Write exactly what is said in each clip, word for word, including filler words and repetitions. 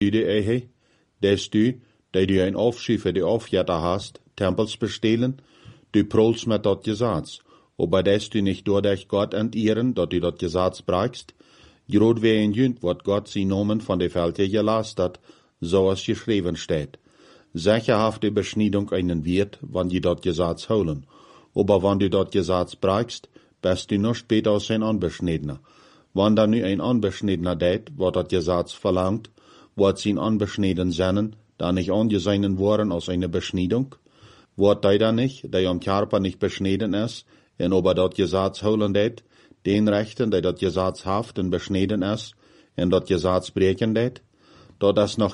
Jude ehe, dass du, da du ein Aufschiff für die Aufjätter hast, Tempels bestehlen, du prolst mit dort Gesetz, aber dass du nicht durch Gott entehren, dort du dort Gesetz brauchst, grad wie ein Jünd, wat Gott sie Nomen von der Felder gelastet, so es geschrieben steht. Sicherhafte Beschneidung einen Wirt, wann die dort Gesetz holen, aber wann du dort Gesetz brauchst, bist du noch später als ein Unbeschneidener. Wann da nu ein Unbeschneidener det, wat dort Gesetz verlangt, wat sie unbeschneiden sennen, da nicht angesehen worden als eine Beschneidung, wat die da nicht, der am Körper nicht beschneiden ist, en ober dort Gesetz holen det, den Rechten, der dort Gesetz haft und beschneiden ist, en dort Gesetz breken det, dort ist noch,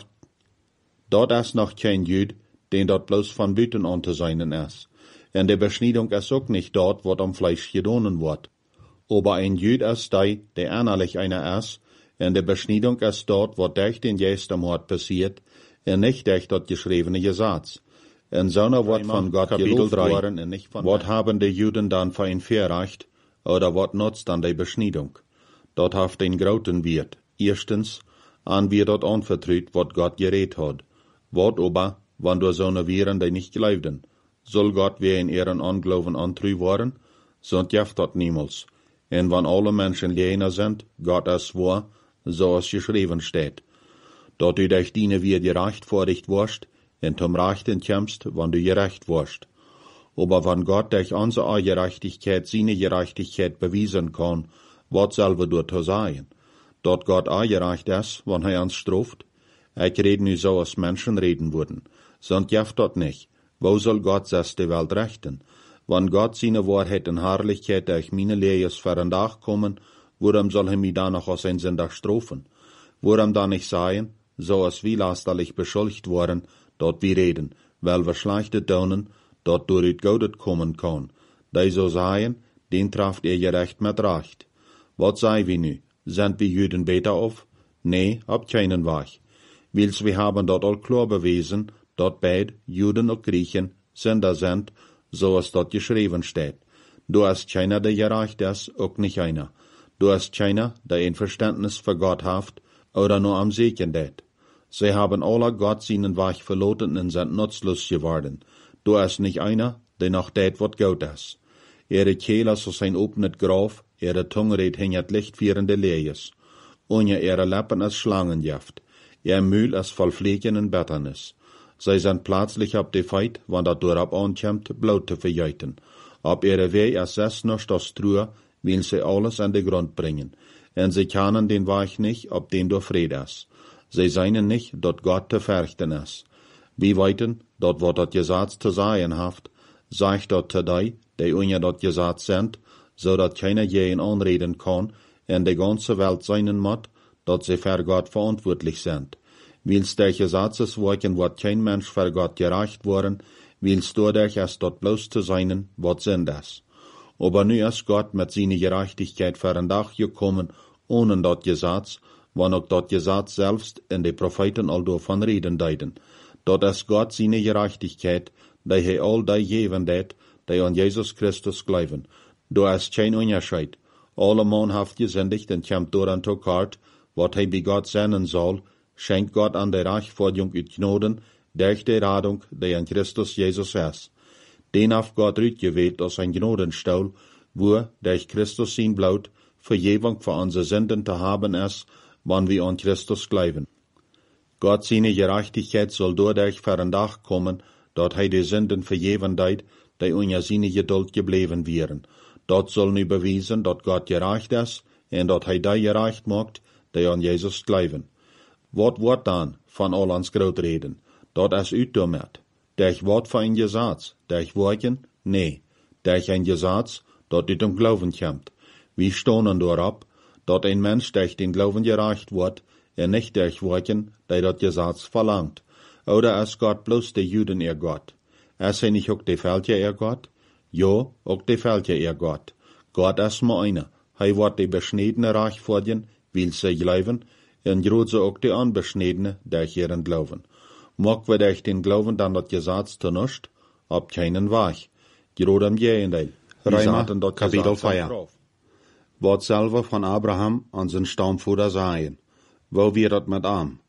dort ist noch kein Jüd, den dort bloß von Büten anzusehen ist. En die Beschneidung ist auch nicht dort, wat am Fleisch gedonen wird. Aber ein Jüd ist der, der innerlich einer ist, en die Beschneidung ist dort, wat durch den Gestermord passiert, en nicht durch dort geschriebene Gesetz. En so wird von Gott gelobt worden, en nicht von wat haben die Juden dann für ein Verrecht, oder wat nutzt dann die Beschneidung? Dort haft ein Grauten wird. Erstens, an wir dort anvertraut, wat Gott geredet hat. Wat aber, wann du so ne Viren, die nicht glaubten, soll Gott wie in ihren Anglauben antreu worden? Sonst jaft dort niemals. En wann alle Menschen jener sind, Gott es war, so es geschrieben steht. Dort du dich diene wie gerecht vor dich warst, en zum Rechten kämpfst, wann du gerecht warst. Aber wann Gott durch unsere Gerechtigkeit seine Gerechtigkeit bewiesen kann, wat selber dort zu sein? Dort Gott auch gerecht ist, wann er uns straft? Ich rede nu so, als Menschen reden würden. Sonst jaft dort nicht. Wo soll Gott das die Welt rechten? Wann Gott seine Wahrheit und Herrlichkeit durch meine Lehres verandach kommen, worum soll er mich da noch aus ein Sünder strafen? Worum da nicht sagen, so als wie lasterlich beschuldigt worden, dort wir reden, weil wir schlechte tun, dort durch it Gaudet kommen kann. Die so sagen, den trafft ihr gerecht mit Recht. Was sei wir nu? Sind wir Juden besser auf? Nee, ab keinen Weg. Wils wir haben dort all klar bewiesen, dort beid, Juden und Griechen, Sünder sind, so es dort geschrieben steht. Du hast keiner, der gerecht ist, auch nicht einer. Du hast keiner, der ein Verständnis für Gott haft, oder nur am Segen det. Sie haben alle Gott seinen Weg verloren und sind nutzlos geworden. Du hast nicht einer, der noch det, wat gut ist. Ihre Kehle ist so ein offenes Graf, ihre Zunge redet hingert lichtführende Lees. Und ihre Lippen ist Schlangengift. Ihr Mühl ist voll Fliegen und Betternis. Sie sind plötzlich ab die Feit, wann dat durab ankommt, Blut zu verjeiten. Ab ihre Weg ist es noch das Truhe, will sie alles an den Grund bringen. Und sie kennen den Weg nicht, ob den du Fried ist. Sie seien nicht, dort Gott zu fürchten ist. Wie weiten, dort wo dort Gesetz zu sein haft, sagt dort zu die, die unja dort Gesetz sind, so dat keiner jeden anreden kann, in die ganze Welt seinen Mott, dort sie für Gott verantwortlich sind. Willst der Gesetzeswerken, wat kein Mensch für Gott gerecht worden, willst du dich es dort bloß zu sein, wat sind das? Aber nu ist Gott mit seiner Gerechtigkeit für ein Dach gekommen, ohne dort Gesetz, wann auch dort Gesetz selbst in die Propheten all davon reden deuten. Dort ist Gott seine Gerechtigkeit, die he all die geben det, die an Jesus Christus glauben. Du hast kein Unterschied. Alle Mann haft gesündigt und kommt durch an Tokart, wat he bei Gott senden soll, schenkt Gott an der Reichforderung und Gnoden, durch die Radung, die an Christus Jesus ist. Den haft Gott rütgewählt aus ein Gnodenstuhl, wo, durch Christus sein Blut, Vergebung für unsere Sünden zu haben ist, wann wir an Christus glauben. Gott seine Gerechtigkeit soll dadurch für ein Dach kommen, dort he die Sünden vergeben deit, die unter seine Geduld geblieben wären. Dort soll nu bewiesen, dort Gott gerecht ist, und dort he die gerecht macht, die an Jesus glauben. Wat wird dann von all ans Groot reden? Dort ist ut damit. Durch Wort für ein Gesetz, durch Worten? Nee. Durch ein Gesetz, dort ut um Glauben kommt. Wir stehen dort dort ein Mensch durch den Glauben gereicht wird, und nicht durch Worten, die dort Gesetz verlangt. Oder ist Gott bloß der Juden ihr Gott? Ist er nicht auch die Völker ihr Gott? Jo, auch die Völker ihr Gott. Gott ist nur einer. Er wird die Beschniedene reich fordern, will sie glauben, und grad so auch die Unbeschniedene durch ihren Glauben. Mag wir durch den Glauben dann das Gesetz zu nicht? Ab keinen Weg. Grad am Gegenteil. Römer, Kapitel vier. Wat selber von Abraham an sein Stammvater sagen. Wo wir dat mit am?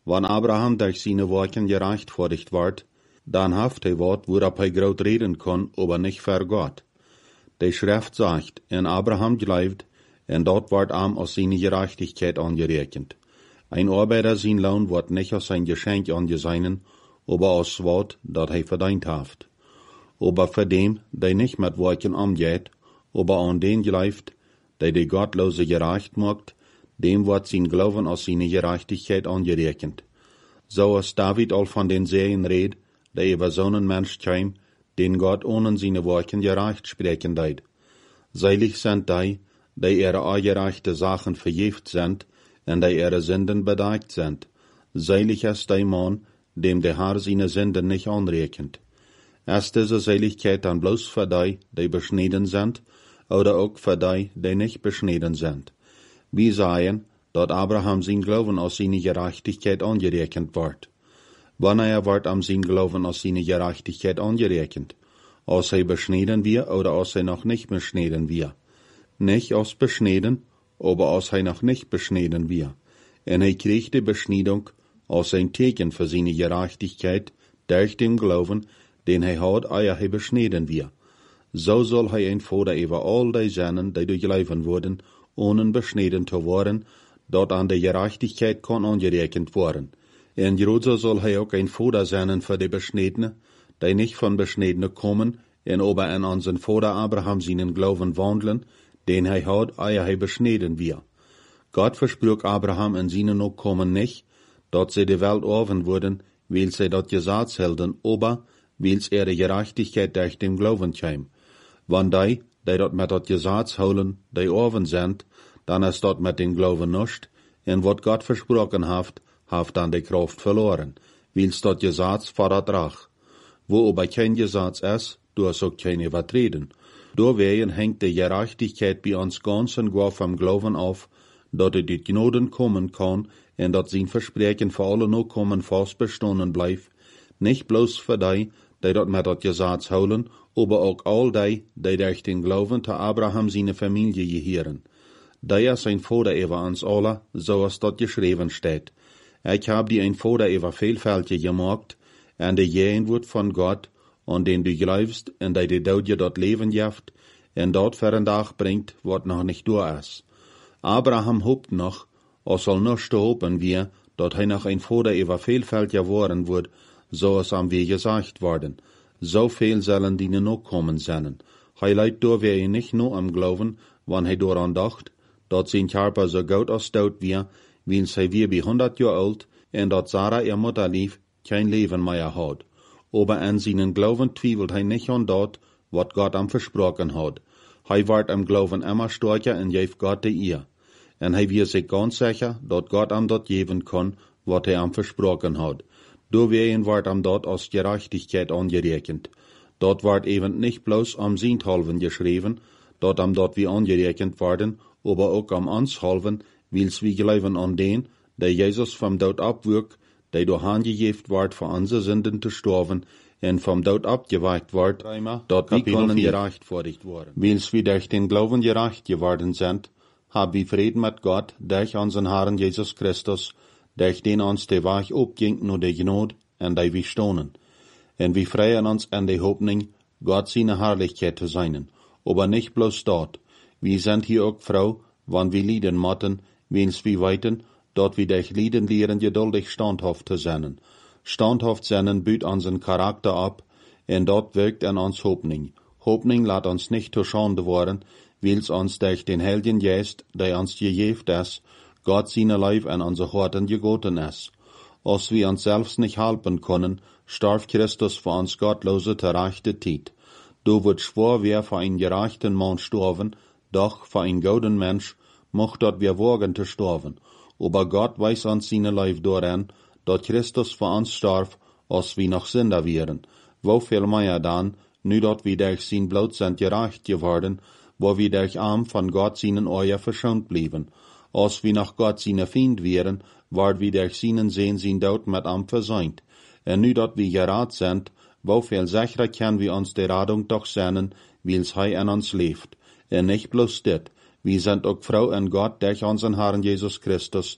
Wann Abraham durch seine Worten gerechtfertigt ward, dann haft hij wat, worop hij groot reden kon, aber nicht für Gott. Die Schrift sagt, in Abraham geleift, en dort ward am aus seine Gerechtigkeit angerechnet. Ein Arbeiter sein Lohn wird nicht aus sein Geschenk angesehen, aber aus wat, dat hij verdient haft. Aber für dem, der nicht mit Worken umgeht, aber an den geleift, der die Gottlose gerecht macht, dem wird sein Glauben aus seine Gerechtigkeit angerechnet. So als David all von den Sehen red, der über so einen Mensch käm, den Gott ohne seine Worken gerecht sprechen deit. Seilig sind die, die ihre ungerechte Sachen verjeft sind, und die ihre Sünden bedeckt sind. Seilig ist der Mann, dem der Herr seine Sünden nicht anrechnet. Ist diese Seligkeit dann bloß für die, die beschnitten sind, oder auch für die, die nicht beschnitten sind? Wir sagen, dass Abraham sein Glauben aus seiner Gerechtigkeit angerechnet wird. Wann er wird am sein Glauben aus seiner Gerechtigkeit angerechnet? Aus er beschnitten wir oder aus er noch nicht beschnitten wir? Nicht aus beschnitten, aber aus er noch nicht beschnitten wir. Und er kriegt die Beschneidung aus ein Teken für seine Gerechtigkeit durch den Glauben, den er hat, ehe er beschnitten wir. So soll er ein Vater über all die Sünden, die durchlaufen wurden, ohne beschnitten zu werden, dort an der Gerechtigkeit kann angerechnet worden. In Jerusalem soll er auch ein Vater sein für die Beschnittene, die nicht von Beschnittene kommen, und aber in unseren Vater Abraham seinen Glauben wandeln, den er hat, ehe er beschnitten wir. Gott versprach Abraham in seinen Nachkommen nicht, dort sie die Welt offen wurden, weil sie dort Gesetz hielten, aber weil ihre Gerechtigkeit durch den Glauben kam. Wenn die, die dort mit dort Gesetz holen, die offen sind, dann ist dort mit dem Glauben nicht, und was Gott versprochen hat, hat dann die Kraft verloren, weil's dort Gesetz verdrach. Wo aber kein Gesetz ist, du hast auch keine Übertreten. Deswegen hängt die Gerechtigkeit bei uns ganz und gar vom Glauben auf, dass die Gnoden kommen kann, und dass sein Versprechen für alle Nachkommen fast bestanden bleibt, nicht bloß für die, die dort mit dort Gesetz holen, aber auch all die, die durch den Glauben zu Abraham seine Familie gehören. Der ist ein Vater über uns alle, so als dort geschrieben steht. Ich hab die ein Vater über Vielfältige gemacht, und die jähen wird von Gott, und den du glaubst, und die die Tod dort leben jaft, und dort für ein Tag bringt, wat noch nicht da ist. Abraham hofft noch, es soll noch zu hoffen wir, dort er noch ein Vater über Vielfältige worden wird, so es am Weg gesagt worden. So viel sollen die noch kommen sein. Hij leidt door wir nicht nur am Glauben, wann er daran dacht, dat sein Körper so gut als tot wir, weil sie wir bei hundert Jahr alt, und dat Sarah ihr Mutter lief, kein Leben mehr hat. Aber an seinen Glauben twiefelt er nicht an dat, wat Gott am versprochen hat. Er wird am Glauben immer stärker und geft Gott die ihr. Und er wird sich ganz sicher, dat Gott am dort geben kann, wat er am versprochen hat. Deswegen wird am dort aus Gerechtigkeit angerechnet. Dort wird eben nicht bloß am Sinthalven geschrieben, dort am dort wie angerechnet worden, aber auch am Anshalven, weil's wie glauben an den, der Jesus vom Tod abwirkt, der durch angegeben wird, für unsere Sünden zu sterben, und vom Tod abgeweicht wird, dort wir können gerechtfertigt worden. Weil's wir durch den Glauben gerecht geworden sind, haben wir Frieden mit Gott, durch unseren Herrn Jesus Christus, durch den uns der Weg abging nur der Gnade, und der wir stohnen. Und wir freuen uns an der Hoffnung, Gott seine Herrlichkeit zu sein, aber nicht bloß dort. Wir sind hier auch froh, wann wir lieden motten, weil's wir weiten, dort wir durch Lieden lehren, geduldig standhaft zu sein. Standhaft sein büht unseren Charakter ab, und dort wirkt an uns Hoffnung. Hoffnung lässt uns nicht zu Schande worden, weil's uns durch den Heiligen Geist, der uns gegeben ist, Gott seine Leib an unsere Horten gegoten ist. Als wir uns selbst nicht helfen können, starb Christus für uns gottlose gerechte Zeit. Du wird schwor, wer für einen gerechten Mann sterben, doch für einen guten Mensch mocht dort wir wagen zu sterben. Aber Gott weiß uns seine Leib daran, dass Christus für uns starb, als wir noch Sünder wären. Wo viel mehr dann, nu dort wir durch sein Blut sind gerecht geworden, wo wir durch Arm von Gott seinen Euer verschont blieben. Als wir nach Gott seine Feind wären, ward wir durch seinen Sehen sein Tod mit am versäumt. Und nu dort wir gerat sind, wo viel sicherer können wir uns der Radung doch sehnen, weil's Hei an uns lebt. Und nicht bloß dit, wir sind auch froh in Gott durch unseren Herrn Jesus Christus,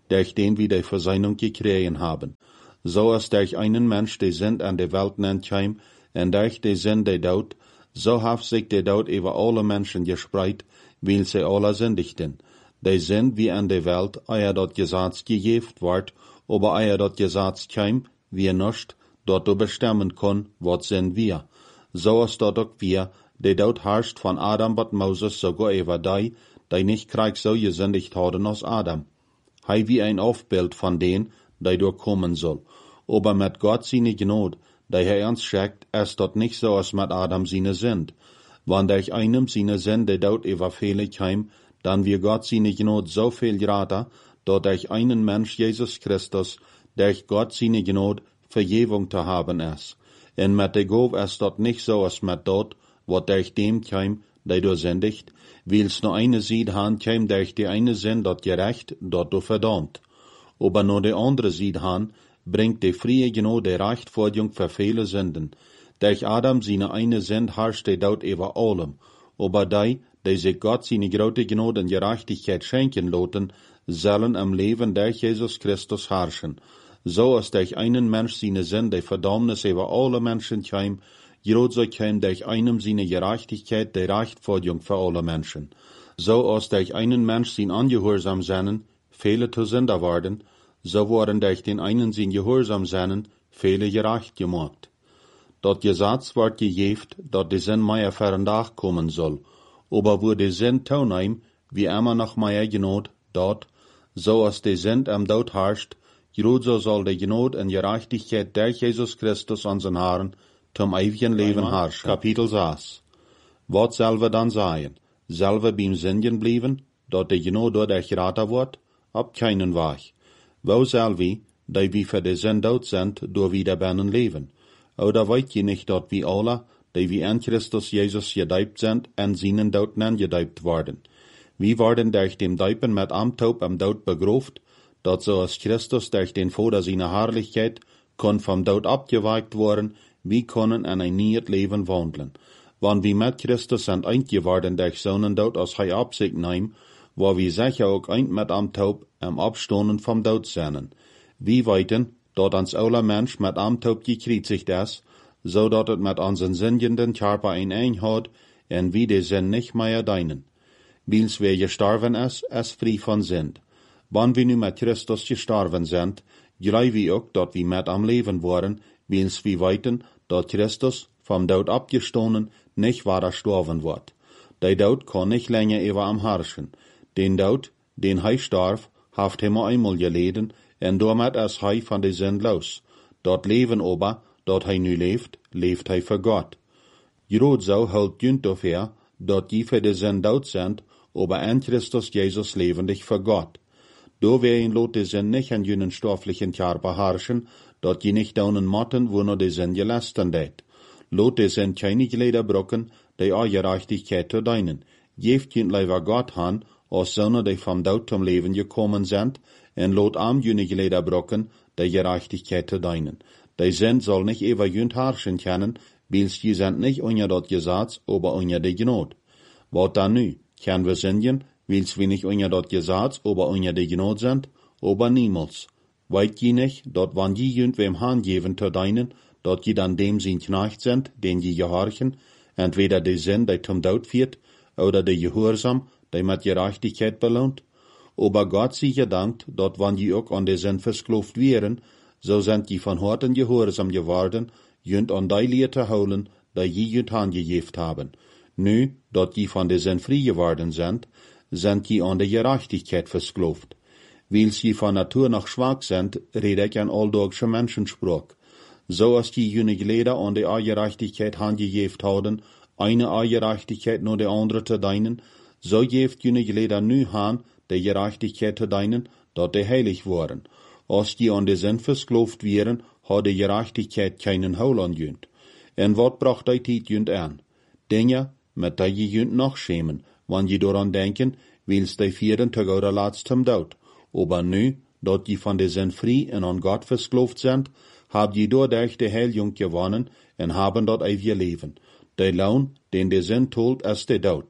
durch den wir die Versöhnung gekriegt haben. So als durch einen Mensch die Sünd an die Welt nennt heim, und durch die Sünd die Tod, so hat sich die Tod über alle Menschen gespreit, weil sie alle sündigten. Die Sünd wie an die Welt, ehe dort Gesetz gegeben ward, aber ehe dort Gesetz käm, wie nicht, dort du bestimmen kann, was sind wir. So ist dort auch wir, die dort herrscht von Adam bis Moses sogar über die, die nicht krieg so gesündigt haben als Adam. Hei wie ein Aufbild von denen, die durchkommen soll. Aber mit Gott seine Gnade, die er uns schickt, ist dort nicht so als mit Adam seine Sünd. Wenn durch einem seine Sünde dort über viele käm, dann wir Gott seine Gnade so viel grater, dort durch einen Mensch Jesus Christus, durch Gott seine Gnade Vergebung zu haben ist. Und mit der Gabe ist dort nicht so als mit dort, was durch dem käm, der du sündigt, weil's nur eine Seite han käm durch die eine Sinn dort gerecht, dort du verdammt. Aber nur die andere Seite han, bringt die frie Gnade Rechtfertigung für viele Sünden. Durch Adam seine eine Sinn herrscht die dort über allem. Aber die, die sich Gott seine große Gnade und Gerechtigkeit schenken loten, sollen am Leben durch Jesus Christus herrschen. So ist durch einen Mensch seine Sinn die Verdammnis über alle Menschen käm, so käm durch einem seine Gerechtigkeit die Rechtfertigung für alle Menschen. So ist durch einen Mensch sein Ungehorsam seinen, viele zu Sünder worden, so wurden durch den einen sein Gehorsam seinen, viele gerecht gemacht. Dort Gesetz wird gejeft, dort die Sinn mehr verendach kommen soll, aber wo die Sinn toneim, wie immer noch mehr Gnade, dort, so als die Sinn am Tod herrscht, so soll die Gnade und Gerechtigkeit durch Jesus Christus unseren Herrn zum ewigen Leben herrschen. Kapitel sechs. Was soll wir dann sagen? Soll wir beim Sünden bleiben, dort die Gnade durch Rata wird? Ab keinen Weg. Wo soll wir, die wir für die Sünde tot sind, durch Wiederbennen leben? Oder wollt ihr nicht, dort wie alle, die wir in Christus Jesus gedeibt sind, an seinen Tod angedeibt worden? Wir werden durch dem Deipen mit am Tod am Tod begruft, dort so als Christus durch den Vater seiner Herrlichkeit kon vom Tod abgeweicht worden, wir können an ein neues Leben wandeln. Wenn wir mit Christus sind eingeworden durch seinen Tod als er Absicht nehmen, wo wir sicher auch ein mit am Tod am Abstoßen vom Tod sind. Wir weiten, dort uns aller Mensch mit am Tod gekreuzigt ist, so dort es mit unseren sündigen Körper ein Einheit, und wie die Sinn nicht mehr deinen. Weil's wir gestorben ist, ist frei von Sünd. Wenn wir nun mit Christus gestorben sind, glauben wir auch, dort wir mit am Leben waren, weil's wir weiten, dort Christus vom Tod abgestoßen nicht weiter sterben wird. Der Tod kann nicht länger über am herrschen. Den Tod, den er starb, haft immer einmal geleden, und damit ist er von der Sünde los. Dort leben aber, dort er nu lebt, lebt er für Gott. Gerade so hält jünt dafür, dort die für die Sünde tot sind, aber in Christus Jesus lebendig für Gott. Do wir in lot die Sünde nicht an jenen stofflichen Körper herrschen, dort je nicht daunen motten, wo nur die Sünde gelasten det. Lot die Sünde keine Gliederbrocken, die auch Gerechtigkeit zu deinen. Geeft jünt leider Gott han, als Söhne, die vom Tod zum Leben gekommen sind, und lot am jene Gliederbrocken, die Gerechtigkeit zu deinen. Die Sünde soll nicht über jünt herrschen können, weil's die sind nicht unter dort Gesetz, aber unter die Gnade. Wat dann nu? Können wir sündigen, weil's wir nicht unter dort Gesetz, aber unter die Gnade sind? Aber niemals. Weit je nicht, dort wann je jünt wem Hand geben zu deinen, dort je dann dem sein Knecht sind, den je gehorchen, entweder die Sünde, die zum Tod führt, oder die Gehorsam, die mit Gerechtigkeit belohnt. Aber Gott sei gedankt, dort wann die auch an die Sünde versklavt wären, so sind die von Horten Gehorsam geworden, jünt an die Leute holen, die je jünt angegeben haben. Nu, dort die von der Sünde frei geworden sind, sind die an der Gerechtigkeit versklavt. Weil sie von Natur noch schwach sind, rede ich an alldorgsche Menschensprach. So als die jene Glieder an der Gerechtigkeit angegeben haben, eine Gerechtigkeit nur der andere zu deinen, so jeft jene Glieder nu han, der Gerechtigkeit zu deinen, dort die heilig waren. Als die an der Sünde versklavt wären, hat die Gerechtigkeit keinen Heil angejünt. En wat bracht die Tijd jünt an? Dinge, mit der je jünt noch schämen, wann je daran denken, weil's die vieren Tag oder Latz zum Tod. Aber nu, dort die von der Sünde frei und an Gott versklavt sind, habt je dadurch die Heilung gewonnen und haben dort ewige Leben. Der Lohn, den der Sünde tut, ist der Tod.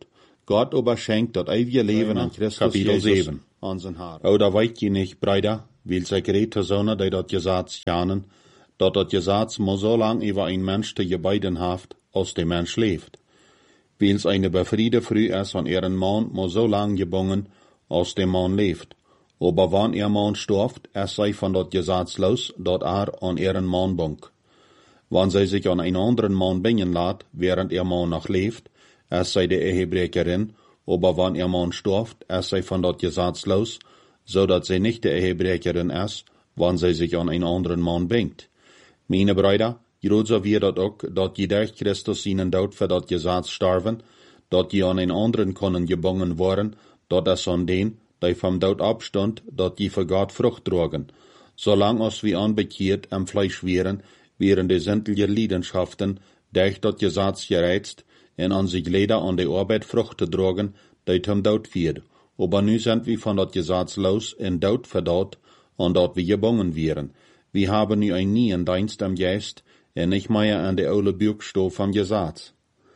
Gott aber schenkt das ewige Leben in Christus Kapitel Jesus sieben. unseren Herrn. Oder weet je nicht, Brüder, weil sie geredet sind, die dat Gesetz kennen, dat dat Gesetz muss so lang über ein Mensch te gebeiden haft, als der Mensch lebt. Weil eine befriede früh ist an ihren Mann muss so lang gebungen, als der Mann lebt. Aber wann ihr Mann stirbt, es sei von dat Gesetz los, dat er an ihren Mann bunk. Wann sie sich an einen anderen Mann bingen lässt, während ihr Mann noch lebt, es sei der Ehebrecherin, aber wann ihr Mann stirbt, es sei von dat Gesetz los, so dat sie nicht der Ehebrecherin ist, wann sie sich an einen anderen Mann bingt. Meine Brüder, so wir dat ook, dat je durch Christus ihnen dood für dat Gesetz starven, dat je an einen anderen können gebungen worden, dat es an den, die vom Dood abstund, dat die für Gott Frucht trugen. Solang als wir anbekehrt am Fleisch wären, wären die sämtliche Leidenschaften durch dat Gesetz gereizt, en an sich leder an die Arbeit Frucht zu trugen, die zum Dood führt. Aber nu sind wir von dat Gesetz los in Dood verdorrt, an dat wir gebungen wären. Wir haben nu ein neuen Dienst am Geist, en nicht mehr an der oude Buchstabe vom Gesetz.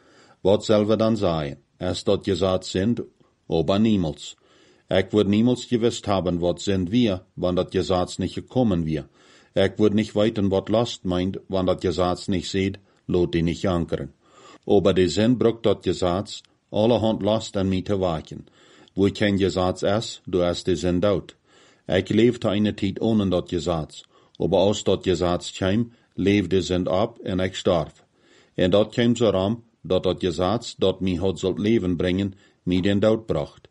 Was soll wir dann sagen? Es dat Gesetz sind, aber niemals. Ich würd niemals gewusst haben, was sind wir, wann dat Gesetz nicht gekommen wir. Ich würd nicht weiten, was Last meint, wann dat Gesetz nicht seht, lot die nicht ankern. Aber die Sinn brucht dat Gesetz, allerhand Last an mich zu wachen. Wo kein Gesetz ist, du hast die Sinn dort. Ich lebte eine Zeit ohne dat Gesetz, aber aus dat Gesetz kam, leefde Sinn ab en ich starf. En dat kam so ram, dat dat Gesetz, dat mich hat sollt Leben bringen, mich den Dood bracht.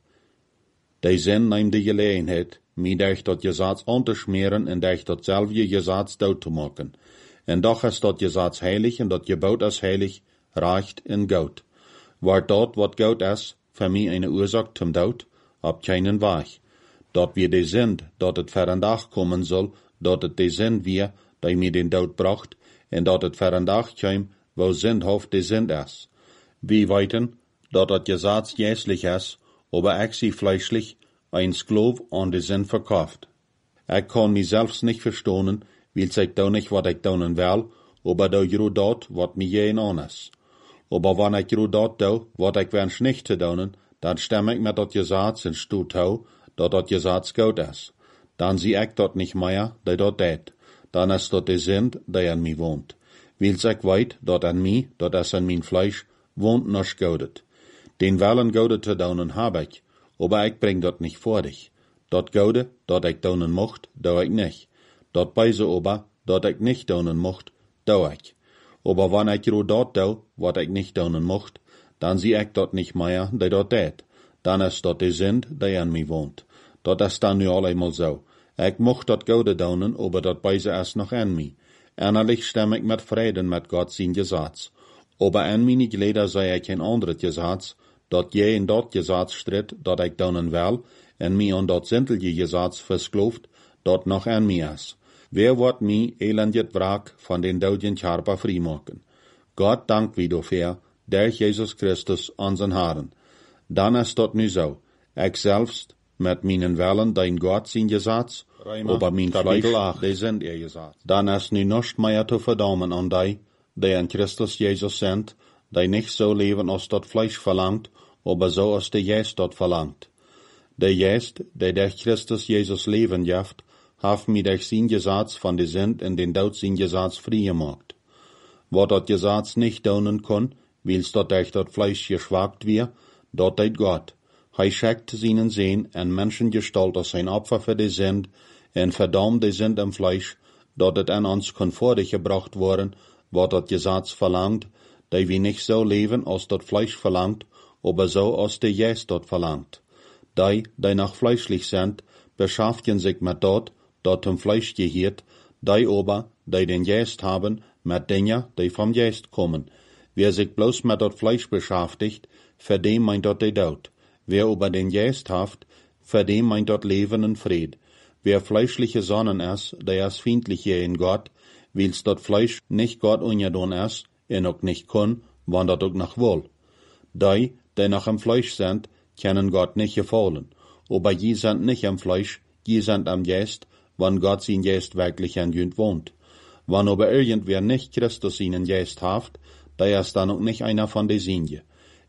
Die Sinn nahm die Gelegenheit, mich durch dat Gesetz anzuschmieren en durch dat selbe Gesetz dood zu machen. En doch ist dat Gesetz heilig en dat Gebot ist heilig, recht en gut. War dort, wat gut ist, für mich eine Ursache zum Dood, ab keinen Weg. Dat wir die sind, dat het ver een dag kommen soll, dat het die sind wir, die mir den Dood bracht, en dat het ver een dag kwam, wo sündhaft die sind ist. Wir weiten, dat het Gesetz jässlich ist, aber ich sie fleischlich, ein Sklav an die Sinn verkauft. Ich kann mich selbst nicht verstehen, weil ich da nicht, wat ich tun will, aber da jero dat, wat mir jeden an ist. Aber wenn ich jero dat do, wat ich wünsch nicht zu tun, dann stimme ich mit dat Gesetz in Stut hau, dat dat Gesetz gut ist. Dann sieh ich dat nicht mehr, die dat tät. Dann ist dat die Sinn, die an mir wohnt. Weil ich weit, dat an mir, dat es an mein Fleisch, wohnt noch gaudet. Den Willen gaudet zu tun hab ich, aber ich bring dat nicht vor dich. Dat gaude, dat ich tun mocht, do ich nicht. Dat beise aber, dat ich nicht tun mocht, do ich. Aber wenn ich ro dat do, wat ich nicht tun mocht, dann sieh ich dat nicht mehr, die dat tät. Dann ist dat die Sinn, die an mir wohnt. Dat ist dann nu allemal so. Ich mocht dat gaude tun, aber dat beise ist noch an mir. Innerlich stimme ich mit Frieden mit Gott sein Gesetz. Aber an meine Glieder sei ich kein anderes Gesetz, dat je in dat Gesetz stritt, dat ich tun will, en mi an dat sintelige Gesetz verskloft, dat noch an mir is. Wer wordt mi elendet wraak van den doodjen Charpa vrijmaken? Gott dank wie dafür, durch Jesus Christus unseren Herrn. Dann ist dat nu so. Ich selbst, mit meinen Wellen, dein Gott sein Gesetz, aber mein Fleisch, die sind ihr Gesetz. Dann ist nu nicht mehr zu verdammen an die, die in Christus Jesus sind, die nicht so leben, als dat Fleisch verlangt, aber so als der Geist dat verlangt. Der Geist, der durch Christus Jesus Leben jaft, hat mir durch sein Gesetz von der Sünd in den Tod sein Gesetz frei gemacht. Wo dat Gesetz nicht tun kann, weil's dat durch dat Fleisch geschwagt wird, dat teit Gott. Hij schickt seinen Sehn in Menschengestalt als sein Opfer für die Sünd, en verdammt die Sünd im Fleisch, dat het an uns kon gebracht worden, wat dat Gesetz verlangt, die wir nicht so leben, als dat Fleisch verlangt, aber so als der Geist dat verlangt. Die, die noch fleischlich sind, beschaffen sich mit dat, dat zum Fleisch gehört, die aber, die den Geist haben, mit Dingen, die vom Geist kommen. Wer sich bloß mit dat Fleisch beschäftigt, für den meint dat die Tod. Wer aber den Geist haft, für den meint dat Leben und Fried. Wer fleischliche Sonnen ist, der ist feindlich in Gott, weil's dat Fleisch nicht Gott ungedon ist, en auch nicht kann, wann dat auch noch will. Die, die noch im Fleisch sind, können Gott nicht gefallen. Aber die sind nicht im Fleisch, die sind am Geist, wann Gott sein Geist wirklich an jünd wohnt. Wann aber irgendwer nicht Christus seinen Geist haft, der ist dann auch nicht einer von den Sinje.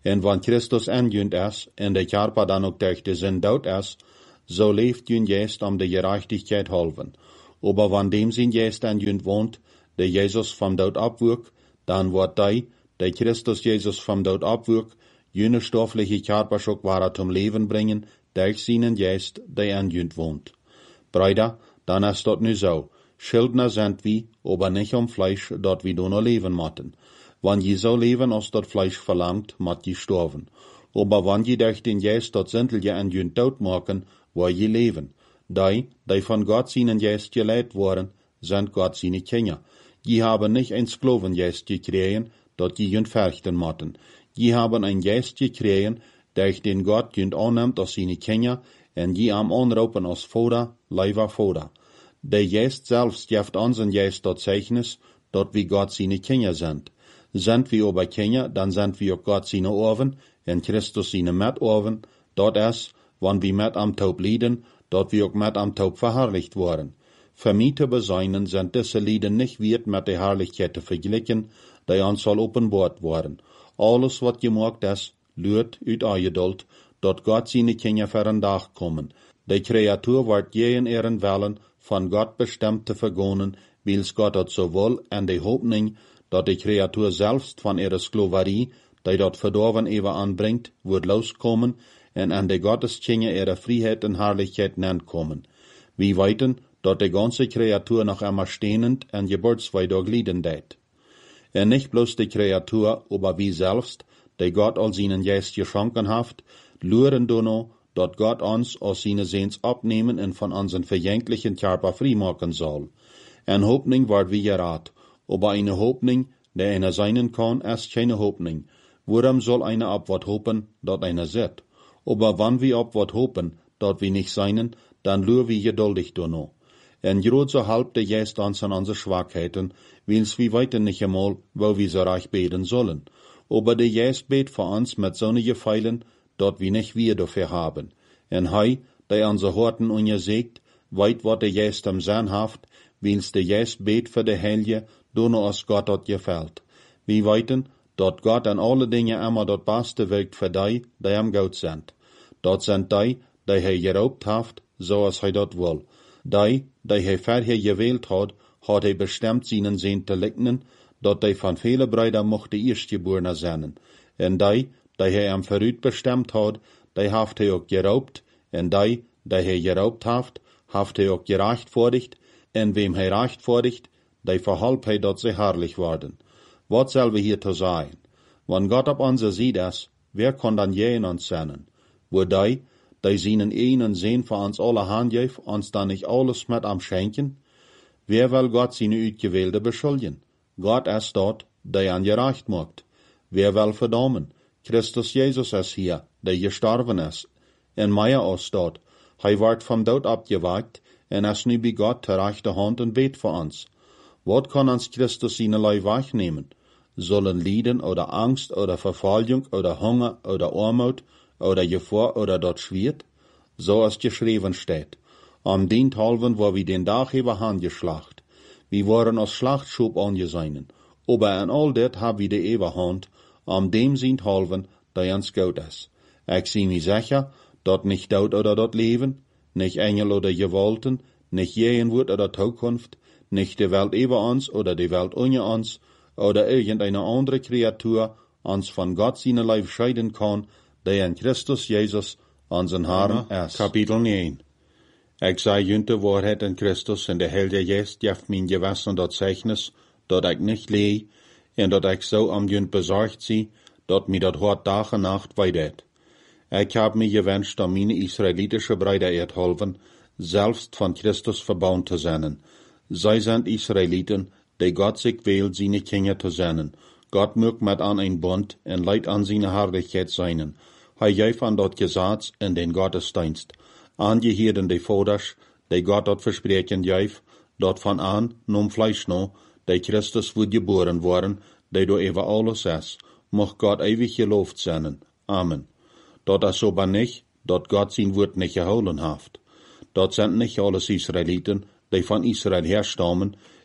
En wann Christus aanjunt is, en de Karpa dan ook durch de zin dood is, so leeft jun jest om de gerechtigkeit halven. Aber wann dem sin jest aanjunt woont, de Jesus vom dood opwurk, dan wordt die, de Christus Jesus vom dood opwurk, jene stoffliche Körperschok ware zum Leben bringen, durch seinen Geist, der aanjunt woont. Brüder, dann ist dort nu so. Schuldner sind wir, aber nicht um Fleisch, dort wir nur leben motten. Wann je so leben, als dort Fleisch verlangt, mott je sterben. Aber wann je durch den Geist dort sintel je aanjunt dood machen, wo je leben. Die, die von Gott seinen Geist gelehrt worden, sind Gott seine Kinder. Je haben nicht ein Sklavengeist gekriegen, dort je jünt verrichten motten. Je haben ein Geist gekriegen, durch den Gott jünt annimmt als seine Kinder, en je am anroepen als Vater, Leiva Vater. Der Geist selbst geeft ons een Geist dat Zeichnis, dat wir Gott seine Kinder sind. Sind wir aber Kinder, dann sind wir auch Gott seine Orven, en Christus seine Mitorven, dort ist, wann wir mit am Taub lieden, dort wir auch mit am Taub verherrlicht worden. Für mich zu beseinen sind diese Lieden nicht wert mit der Herrlichkeit zu vergleichen, die uns soll offenbart worden. Alles, was gemacht ist, lürt uit Eingeduld, dat Gott seine Kinder für einen Tag kommen. Die Kreatur wird je in ihren Wellen von Gott bestimmt zu vergonnen, wils Gott hat sowohl an die Hoffnung, dat die Kreatur selbst von ihrer Sklaverie, die dort verdorben ewa anbringt, wird loskommen, en an die Gotteskinder ihre Freiheit und Herrlichkeit kommen. Wir weiten, dat die ganze Kreatur noch einmal stehnend en Geburtsweidog lieden deit. En nicht bloß die Kreatur, aber wir selbst, die Gott all seinen Geist geschenken haft, luren dono, dat Gott uns aus seine Sehns abnehmen und von unseren verjänglichen Körper frei machen soll. En Hoffnung wird wie gerat, aber eine Hoffnung, der einer sein kann, ist keine Hoffnung. Worum soll einer ab wat hoffen, dat einer sieht? Aber wann wir ab wat hoffen, dat wir nicht seinen, dann lur wir geduldig dono. En grot so halb der Geist uns an unsere Schwachheiten, wils wir weiten nicht einmal, wo wir so reich beten sollen. Aber der Geist bet für uns mit so ne Gefeilen, dat wir nicht wir dafür haben. En hei, der unsere Horten ungesegt, weit wat der Geist am Sinn haft, wils der Geist bet für der Helge, dono aus Gott dort gefällt. Wir weiten, dat Gott an alle Dinge immer dort Beste wirkt für die, die am Gott sind. Dort sind die, die er geraubt haft, so als er dort will. Die, die er vorher gewählt hat, hat er bestimmt seinen Sehn zu lignen, dat die von vielen Brüdern mochte Erstgeborene sein. En die, die er am Verrüt bestimmt hat, die haft er auch geraubt, en die, die er geraubt haft, haft er auch gerechtfertigt, en wem er rechtfertigt, die verhalb er, dat sie herrlich worden. Was soll wir hier zu sagen? Wenn Gott auf unserer Seite ist, wer kann dann je in uns sein? Wo die, die seinen einen Sehn für uns alle handgeef, uns dann nicht alles mit am schenken? Wer will Gott seine Uitgewählte beschuldigen? Gott ist dort, der an gerecht macht. Wer will verdammen? Christus Jesus ist hier, der gestorben ist. En Meier ist dort. Er wird vom Tod abgewagt, en ist nu bei Gott zur rechten Hand und bet für uns. Was kann uns Christus seine Leib wegnehmen? Sollen Leiden oder Angst oder Verfolgung oder Hunger oder Armut oder Gefahr oder dort schwert? So als geschrieben steht. Am dient halben, wo wir den Tag über handgeschlacht. Wir waren als Schlachtschub angesehen. Aber in all das haben wir die Eberhand, am dem sind halben, der uns gut ist. Ich sehe mir sicher, dort nicht Tod oder dort Leben, nicht Engel oder Gewalten, nicht Gegenwart oder Zukunft, nicht die Welt über uns oder die Welt ohne uns, oder irgendeine andere Kreatur uns von Gott seine Leib scheiden kann, der in Christus Jesus, unseren Herrn, ist. Kapitel neun. Ich sei jünte Wahrheit in Christus, in der Heilige Geist jeft mein Gewissen dort Zeichnis, dort ich nicht leh, und dort ich so am jünt besorgt sie, dort mir dort hort Tag und Nacht weidet. Ich hab mir gewünscht, um meine israelitische Brüder erdholfen, selbst von Christus verbaut zu sein. Sei sind Israeliten, die Gott sich wählt, seine Kinder zu sein. Gott mögt mit an ein Bund und leid an seine Herrlichkeit seinen. Er jäuf an dort Gesetz in den Gottesdienst. Angehirden die Voders, die Gott dort versprechen jäuf, dort von an, num Fleisch no, die Christus wird geboren worden, die du über alles ist. Mocht Gott ewig gelobt sein. Amen. Dort ist aber nicht, dort Gott sein Wort nicht geholen haft. Dort sind nicht alles Israeliten, die von Israel herstammen,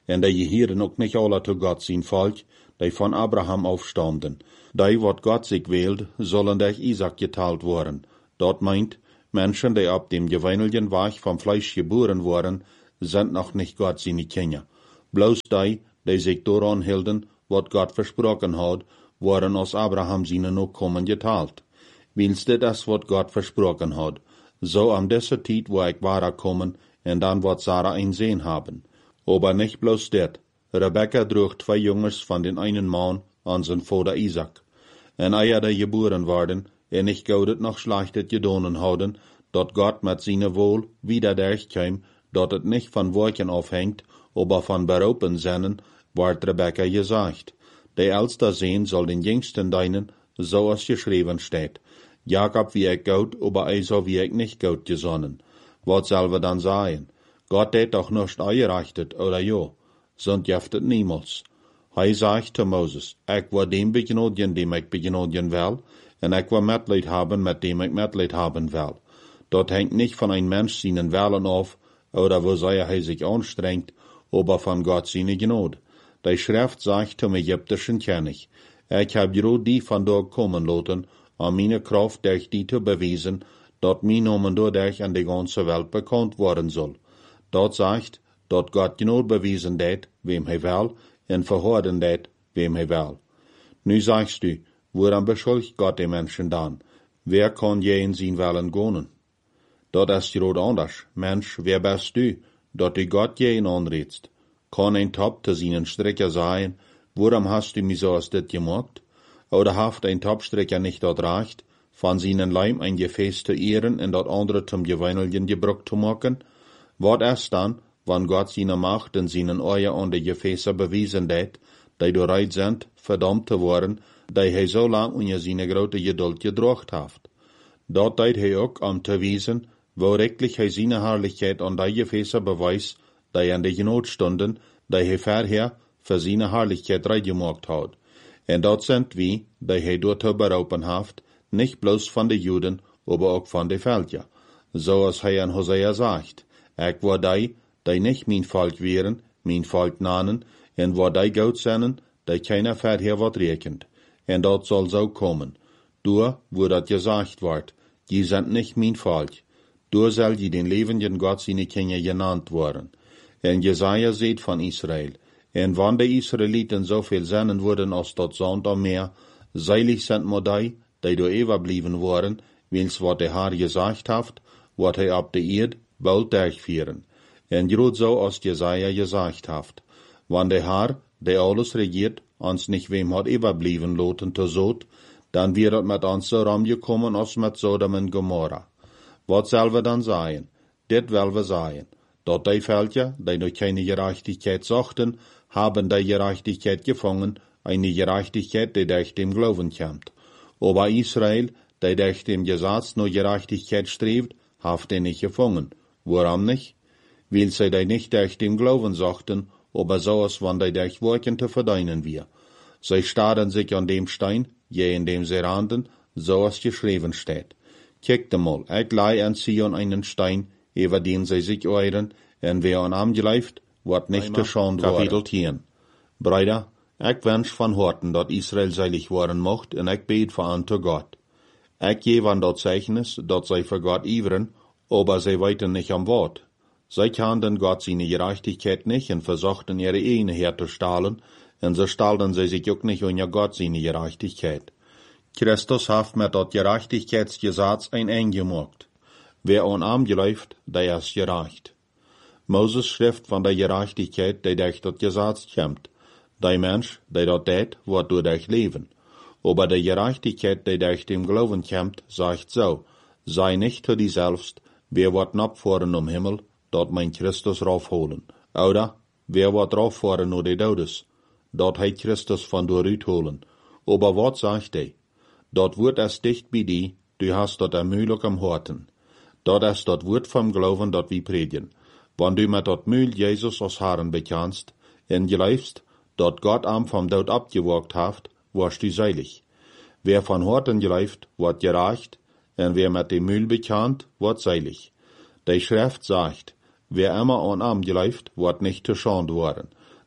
en die gehören ook nicht alle zu Gott sein Volk, die von Abraham aufstammten. Die, wat Gott sich wählt, sollen durch Isaac geteilt worden. Dort meint, Menschen, die ab dem gewöhnlichen Weg vom Fleisch geboren wurden, sind noch nicht Gott seine Kinder. Bloß die, die sich daran hielten, wat Gott versprochen hat, waren aus Abraham seine Nachkommen geteilt. Willst du das, wat Gott versprochen hat? So am dieser Zeit, wo ich war kommen, und dann wird Sarah ein Sehen haben. Aber nicht bloß das. Rebekka trug zwei Jungs von den einen Mann an sein Vater Isaac. En eer die geboren waren, en nicht gaudet noch schlechtet gedonen hadden, dat Gott mit seiner Wohl wieder durchkäm, dat het nicht von Worken aufhängt, aber von Beropen sennen, ward Rebekka gesagt. Der älste Sehn soll den jüngsten deinen, so als geschrieben steht. Jakob wie ich gut, aber Esau wie ich nicht gut gesonnen. Was soll wir dann sagen? Gott hat doch nicht eingerechnet, oder jo? Sind jeftet niemals. Hij sagt zu Moses, ich will dem begnadigen, dem ich begnadigen will, und ich will Mitleid haben, mit dem ich Mitleid haben will. Dort hängt nicht von einem Mensch seinen Willen auf, oder wo sei er sich anstrengt, aber von Gott seine Gnade. Die Schrift sagt zum ägyptischen König, ich hab gerade die von dort kommen lassen, um meine Kraft durch die zu beweisen, dort mein Name dadurch an die ganze Welt bekannt worden soll. Dort sagt, dort Gott Gnade bewiesen det, wem er will, en verhorden det, wem er will. Nu sagst du, woran beschuldigt Gott die Menschen dann? Wer kann je in sein Willen gehen? Dort ist gerade anders. Mensch, wer bist du, dat du Gott je in anredst? Kann ein Top zu seinen Stricker sein, woran hast du mich so als dit gemacht? Oder haft ein Topstricker nicht dort reicht, von seinen Leim ein Gefäß zu ehren und dort andere zum gewöhnlichen Gebrauch zu machen? Wat ist dann, wann Gott seine Macht in seinen Eier an die Gefäße bewiesen hat, die bereit sind, verdammt zu werden, die er so lang unter seine große Geduld gedracht hat. Dort tät er auch, um zu wiesen, wo rechtlich er seine Herrlichkeit an die Gefäße beweist, die an die Not stunden, die er vorher für seine Herrlichkeit reingemacht hat. Und dort sind wir, die er dort berauben hat, nicht bloß von den Juden, aber auch von den Völkern. So als er in Hosea sagt, ich war die, die nicht mein Volk wären, mein Volk nannen, und wo die Gott sennen, die keiner vorher wird rekend. Und dort soll so kommen. Du, wo das gesagt wird, die sind nicht mein Volk. Du soll die den lebenden Gott seine Kinder genannt worden. Und Jesaja sieht von Israel. Und wann die Israeliten so viel sennen wurden als dort Sand am Meer, seilig sind mo die, die do überblieben waren, wils wat der Herr gesagt hat, wat er ab der Erd bald durchführen. Und grad so als Jesaja gesagt hat. Wann der Herr, der alles regiert, uns nicht wem hat überblieben loten zu Sod, dann wird mit uns so rumgekommen als mit Sodom und Gomorra. Was soll wir dann sagen? Dit will wir sagen. Dort die Völker, die durch keine Gerechtigkeit suchten, haben die Gerechtigkeit gefangen, eine Gerechtigkeit, die durch dem Glauben kommt. Aber Israel, die durch dem Gesetz nur Gerechtigkeit strebt, haft er nicht gefangen. Warum nicht? Weil sie die nicht durch dem Glauben suchten, aber so als wenn die durch Worken zu verdienen wir. Sie starren sich an dem Stein, je in dem sie rannten, so als geschrieben steht. Kijkt mal, ich leih an Sion einen Stein, über den sie sich euren, und wer an ihm gleift, wird nicht geschont worden. Kapitel zehn. Brüder, ich wünsch von Horten, dat Israel seilig worden mocht, und ich bete für an zu Gott. Ich gebe an dat Zeichnis, dat sie für Gott iveren, aber sie weiten nicht am Wort. Sie kannten Gott seine Gerechtigkeit nicht und versuchten ihre eigene herzustahlen, und so stahlten sie sich auch nicht unter Gott seine Gerechtigkeit. Christus hat mit dat Gerechtigkeitsgesetz ein Ende gemacht. Wer an ihm geläuft, der ist gerecht. Moses schrift von der Gerechtigkeit, die durch das Gesetz kommt. Der Mensch, der dort tät, wird durch leben. Aber die Gerechtigkeit, die durch dem Glauben kommt, sagt so, sei nicht zu dir selbst, wer wird abfahren um Himmel, dort mein Christus raufholen. Oder, wer wird rauffahren nur die Todes, dort heit Christus von dort holen. Aber was sagt er? Dort wird es dicht bei dir, du hast dort ermühlich am Horten. Dort ist dort Wort vom Glauben, dort wie predigen. Wenn du mit dort Mühl Jesus als Herrn bekennst, und geleifst, dort Gott am vom Tod abgewagt haft, wirst du seilig. Wer von Horten geleift, wird gerecht, und wer mit dem Mühl bekannt, wird seilig. Die Schrift sagt, wer immer an am geleift, wird nicht zu Schande worden.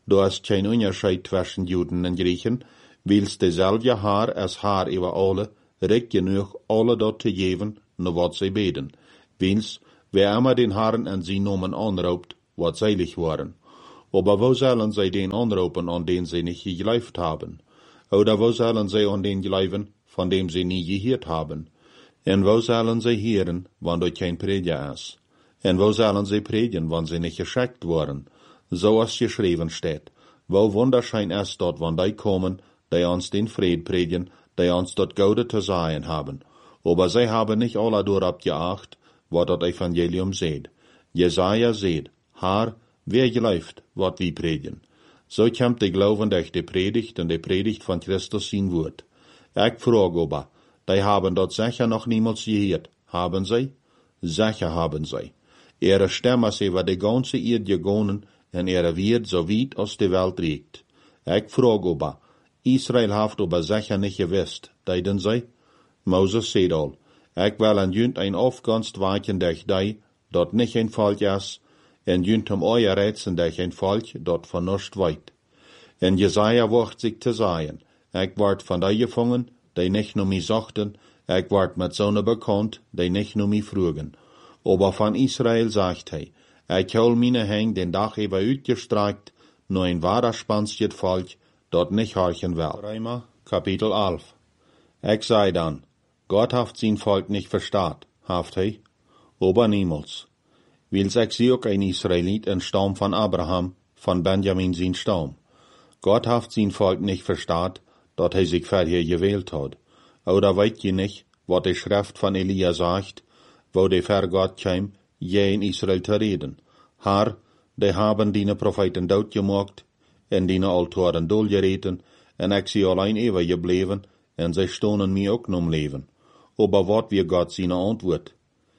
Da ist kein Unterschied zwischen Juden und Griechen, weil's dezelfde Haar als Haar über alle, recht genug alle dort zu geben, nur wat sie beten. Weil's, wer immer den Herrn an sie Namen anraubt, wat seilig waren. Aber wo sollen sie den anrauben, an den sie nicht geglaubt haben? Oder wo sollen sie an den glauben, von dem sie nie gehört haben? Und wo sollen sie hören, wann dort kein Prediger ist? Und wo sollen sie predigen, wann sie nicht geschickt worden? So als geschrieben steht. Wo wunderschein ist dort, wann die kommen, die uns den Fried predigen, die uns dort Gaude zu sagen haben. Aber sie haben nicht alle durchab geacht, was das Evangelium seht. Jesaja seht, Herr, wer glaubt, wat wir predigen. So kommt die Glauben durch die Predigt und die Predigt von Christus sein Wort. Ich frage aber, die haben dort sicher noch niemals gehört. Haben sie? Sicher haben sie. Ihre Stimme ist über die ganze Erde gegangen und ihre Wert so weit aus der Welt reicht. Ich frage aber, Israel hat aber sicher nicht gewusst, deiden sie? Moses sagt all, ich will an jünt ein Aufganst weichen durch die, dort nicht ein Volk ist, en jünt um euer Rätseln durch ein Volk, dort von nicht weit. En Jesaja wacht sich zu sagen, ich ward von die gefangen, die nicht nur mich sagten, ich ward mit Sonne bekannt, die nicht nur mich frugen. Aber von Israel sagt er, ich hol meine Hänge den Dach über uitgestreckt, nur ein wahrer spanstiert Volk, dort nicht horchen will. Römer, Kapitel elf. Ich sei dann, Gott haft sein Volk nicht verstaat, haft er, aber niemals. Weil ich sie auch ein Israelit, ein Stamm von Abraham, von Benjamin sein Stamm. Gott haft sein Volk nicht verstaat, dort er sich vorher gewählt hat. Oder weißt ihr nicht, was die Schrift von Elia sagt, wo der Herr Gott kam, je in Israel zu reden. Herr, die haben deine Propheten dood gemacht, en deine Altoren doodgereten, en ik sie allein ewig gebleven, en sie stonen mir auch nom Leben. Aber wat wir Gott seine Antwort?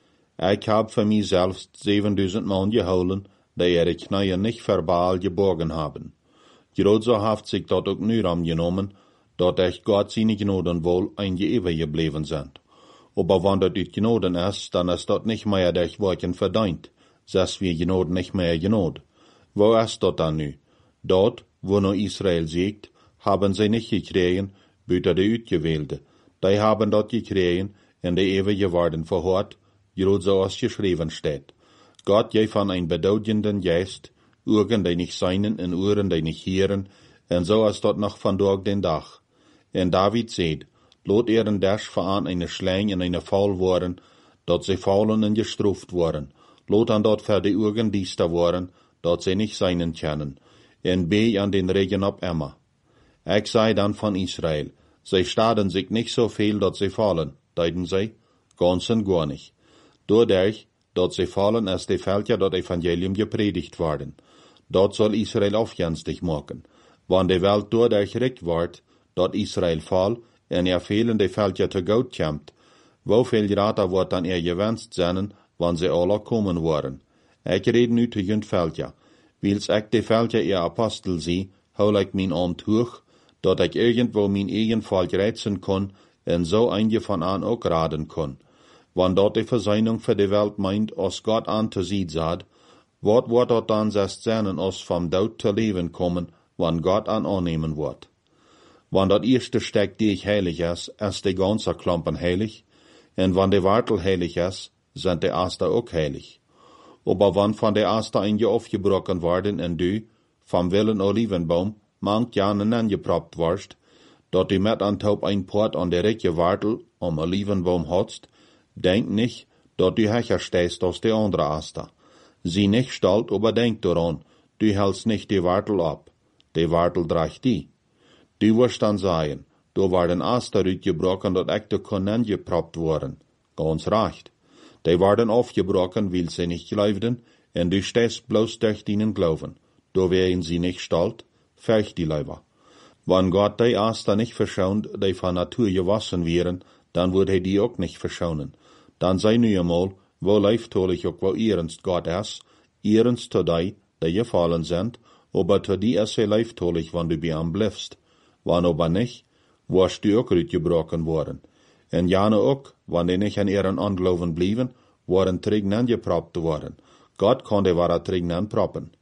Ich hab für mich selbst siebentausend Mann geholen, die ihre Knie nicht verbal geborgen haben. Gerade so haft sich dort auch nur angenommen, dort echt Gott seine Gnoden wohl eingeewig geblieben sind. Aber wenn dort die Gnoden ist, dann ist dort nicht mehr durch Worten verdient, dass wir Gnoden nicht mehr Gnod. Wo ist dort dann nu? Dort, wo nur Israel siegt, haben sie nicht gekriegen, büter die Utgewählte. Die haben dort gekriegen, in der ewige Worden verhört, gerade so als geschrieben steht. Gott je von ein bedeutenden Geist, Augen, die nicht seinen, und Ohren, die nicht hören, und so als dort noch von durch den Dach. Und David seht, lot ihren Dash veran eine Schläng und eine Fall worden, dort sie fallen und gestruft worden. Lot an dort für die Augen diester worden, dort sie nicht seinen kennen. Und beh an den Regen ab immer. Ich sei dann von Israel, sie staden sich nicht so viel, dort sie fallen, deuten sie, ganz und gar nicht. Dadurch, dort sie fallen, als die Völker dort Evangelium gepredigt worden. Dort soll Israel aufjänstig machen. Wann die Welt dadurch recht ward, dort Israel fall, en er fehlende Völker zu Gott kommt, wo viel rater wird dann er gewünscht sein, wann sie alle kommen waren. Ich rede nu zu jünt Völker. Wils ich die Völker ihr Apostel sie, hol ich mein Amt hoch, dort ich irgendwo mein eigen Volk reizen kann, en so einige von an auch raden kann. Wann dort die Versöhnung für die Welt meint, als Gott an zu sieht sagt, wat wird dort dann sest sein, als vom Tod zu leben kommen, wann Gott an annehmen wird. Wann dat erste Steck die ich heilig ist, ist die ganze Klumpen heilig, und wann die Wartel heilig ist, sind die Aster auch heilig. Aber wann von der Aster einige aufgebrochen worden und du, vom willen Olivenbaum, manch Jahren angeproppt warst, dort die mit an Taub ein Port an der rechte Wartel am Olivenbaum hatst, denk nicht, dort du hecher stehst aus der andere Aster. Sie nicht stalt, aber denk daran, du hältst nicht die Wartel ab. Die Wartel dreigt die. Du wirst dann sagen, du war den Aster gebrochen, dort ich de Konnen geproppt worden. Ganz recht. Die waren aufgebrochen, weil sie nicht glaubten, und du stehst bloß durch ihnen Glauben. Du wären sie nicht stalt, feucht die Leiber. Wenn Gott die Aster nicht verschont, die von Natur gewassen wären, dann würde er die auch nicht verschonen. Dann sei nu einmal, wo leiftolig auch wo ernst Gott ist, ernst zu die, die gefallen sind, aber zu die ist er leiftolig, wenn du bei ihm bleibst. Wann aber nicht, warst du auch gebrochen worden. Und jane auch, wenn die nicht an ihren Anglauben blieben, waren Trägnen geproppt worden. Gott konnte wahre Trägnen proppen.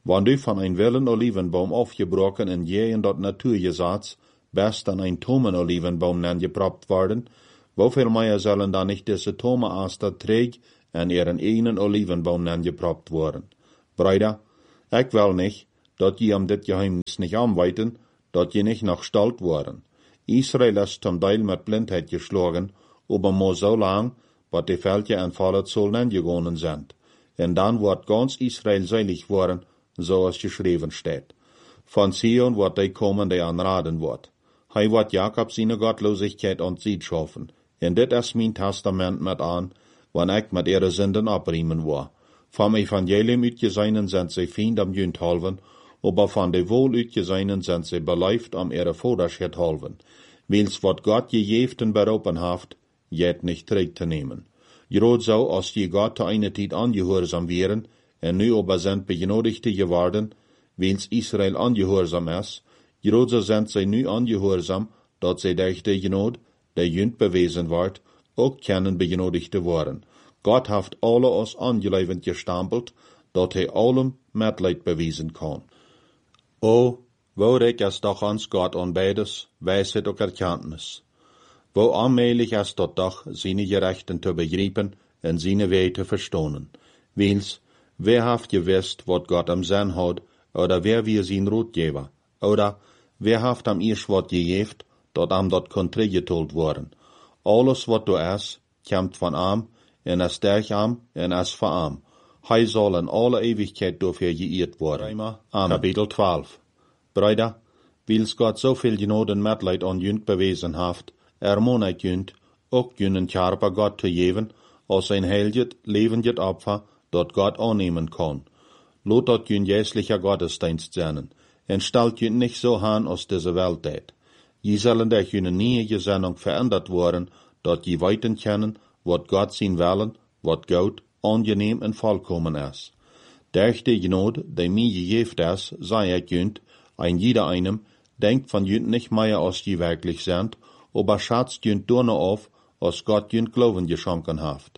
Wann du von ein wilden Olivenbaum aufgebrochen in je in dort Naturgesetz best an ein tomen Olivenbaum nangeprobt worden, wofür mehr sollen da nicht diese tome Aster träg an ihren einen Olivenbaum nangeprobt worden? Brüder, ich will nicht, dat je am dit Geheimnis nicht anweiten, dat je nicht noch stolz worden. Israel ist zum Teil mit Blindheit geschlagen, aber mo so lang, wat die Völker en Volk sollen angegangen sind. Und dann wird ganz Israel selig worden, so es geschrieben steht. Von Zion wird die kommen, die anraten wird. Hij wird Jakob seine Gottlosigkeit und Sied schaffen. Und dit ist mein Testament mit an, wann ich mit ihre Sünden abriemen war. Vom Evangelium utgeseinen sind sie Feind am Jünd halven, aber von de wohl utgeseinen sind sie beleift am ihre Vorderschritt halven. Wils wat Gott gejeften beropen haft, jet nicht trägt zu nehmen. Gerade so, als die Gott zu einer Zeit angehorsam wären, und nu aber sind begenodigte geworden, wils Israel angehorsam ist, gerade so sind sie nu angehorsam, dat sie durch die Genod, der Jünd bewiesen wird, auch können begenodigte worden. Gott haft alle aus angelevend gestampelt, dat hij allem Mitleid bewiesen kann. O, wo reik es doch ans Gott an beides, Weisheit und Erkenntnis. Wo allmählich ist dort doch, seine Gerechten zu begreifen und seine Wege zu verstohnen. Wils, wer haft gewusst, wat Gott am Sinn hat, oder wer wir sein Rotgeber, oder wer haft am erst wat gejeft, dat am dort konträ getult worden. Alles wat du es, kämmt von am, en es derch am, en es von am. Hij soll in alle Ewigkeit dafür geirrt worden. Amen. Kapitel zwölf. Brüder, wils Gott so viel Genot und Mitleid an Jünd bewiesen haft, ermahne ich Jünd, auch Jünden Körper Gott zu geben, als ein heiliges, lebendes Opfer, dat Gott annehmen kann. Lot dat Jünd jässlicher Gottesdienst sein, und stellt Jünd nicht so an, als diese Welt tät. Je sollen durch Jünd nie Gesinnung verändert worden, dat je weiten kennen, wat Gott sein Willen, wat gut, angenehm und vollkommen ist. Durch die Genot, die mir gegeben ist, sei ich Jünd, ein jeder einem, denkt von Jünd nicht mehr, als die wirklich sind, aber schätzt Jünd nur noch auf, als Gott Jünd Glauben geschenken hat.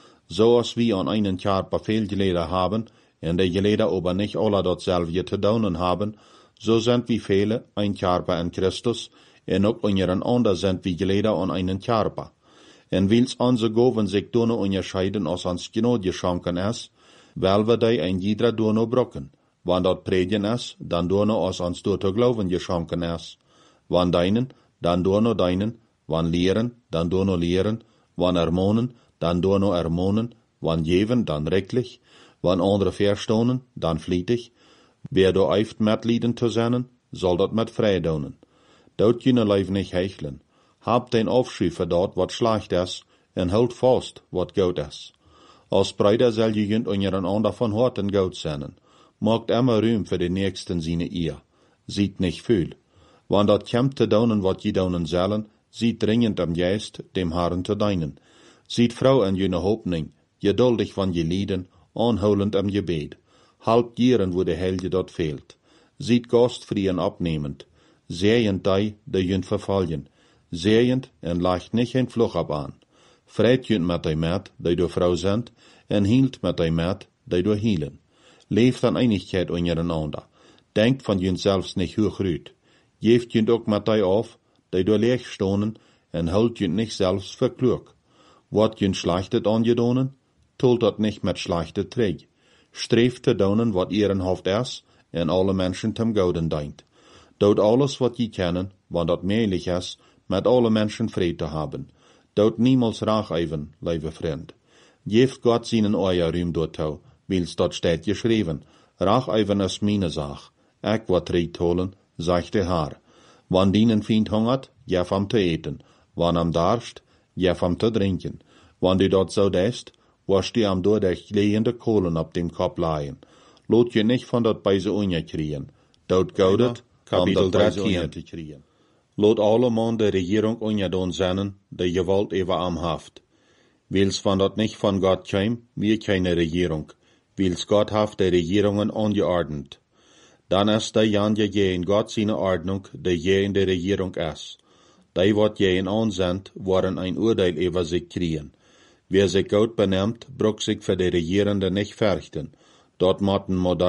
So als wir an einen Körper viel Geleder haben, und die Geleder aber nicht alle dasselbe zu tun haben, so sind wir viele ein Körper in Christus, und auch unseren anderen sind wir Geleder an einen Körper. Und wils unsere Gaben sich nur noch unterscheiden, als uns Genot geschenken ist, weil wir die ein jeder nur noch brocken. Wann dort predigen ist, dann nur noch als uns durch Glauben geschenken ist. Wann deinen, dann nur noch deinen. Wann lehren, dann nur noch lehren. Wann ermahnen, dann nur noch ermahnen. Wann geben, dann rechtlich. Wann andere verstohnen, dann flietig. Wer du eift Mitleiden zu sein, soll dort mit frei donen. Dort jene Leib nicht hecheln. Hab den Aufschrei für dort, wat schlecht ist, en halt fast, wat gut ist. Als Brüder soll jegend unseren ander von Horten gut sein. Macht immer Ruhm für den Nächsten seine Ehe. Sieht nicht viel. Wann dat kämmt zu donen, wat je donen sollen, sieht dringend am Geist, dem Herrn zu deinen. Sieht Frau in jene Hoffnung, geduldig von je Lieden, anholend am Gebet. Halb gieren, wo der Helge dort fehlt. Sieht Gastfrieden abnehmend. Sehend die, die jünd verfallen. Sehend en leicht nicht ein Fluch ab an. Freit jünd mit die Met, die du Frau sind, en hielt mit die Met, die du hielen. Leeft an Einigkeit untereinander. Denkt von jünd selbst nicht hochrüt. Geeft jünd auch mit die auf, die du leeg stonen, en hult jünd nicht selbst für klug. Wat jünd schlechtet angedonen, tult dat nicht mit schlechte Träg. Streeft te donen, wat ihren Haft ist, en alle Menschen zum Gouden deint. Dout alles, wat je kennen, wann dat möglich ist, mit alle Menschen Frieden zu haben. Dout niemals racheven, liebe Freund. Geeft Gott seinen euer Ruhm dortau, wils dort steht geschrieben. Racheven ist meine Sach. Ich wat Tritt holen, sagt der Herr. Wann dienen Feind hungert, gef am zu eten. Wann am darscht, gef am zu trinken. Wann du dort so dest, wasch die am durch der glehende Kohlen ab dem Kopf leihen. Lot je nicht von dort bei so unje kriegen. Dort gaudet, Kapitel dreizehn. Lot alle Mann der Regierung ungedon sein, der Gewalt über am Haft. Wils von dort nicht von Gott käm, wir keine Regierung. Wils Gott haft der Regierungen angeordnet. Dann ist der Jan je in Gott seine Ordnung, der je in der Regierung ist. Die, wat je in ansendt, waren ein Urteil über sich kriegen. Wer sich gut benimmt, bruch sich für die Regierende nicht fürchten. Dort motten Modei,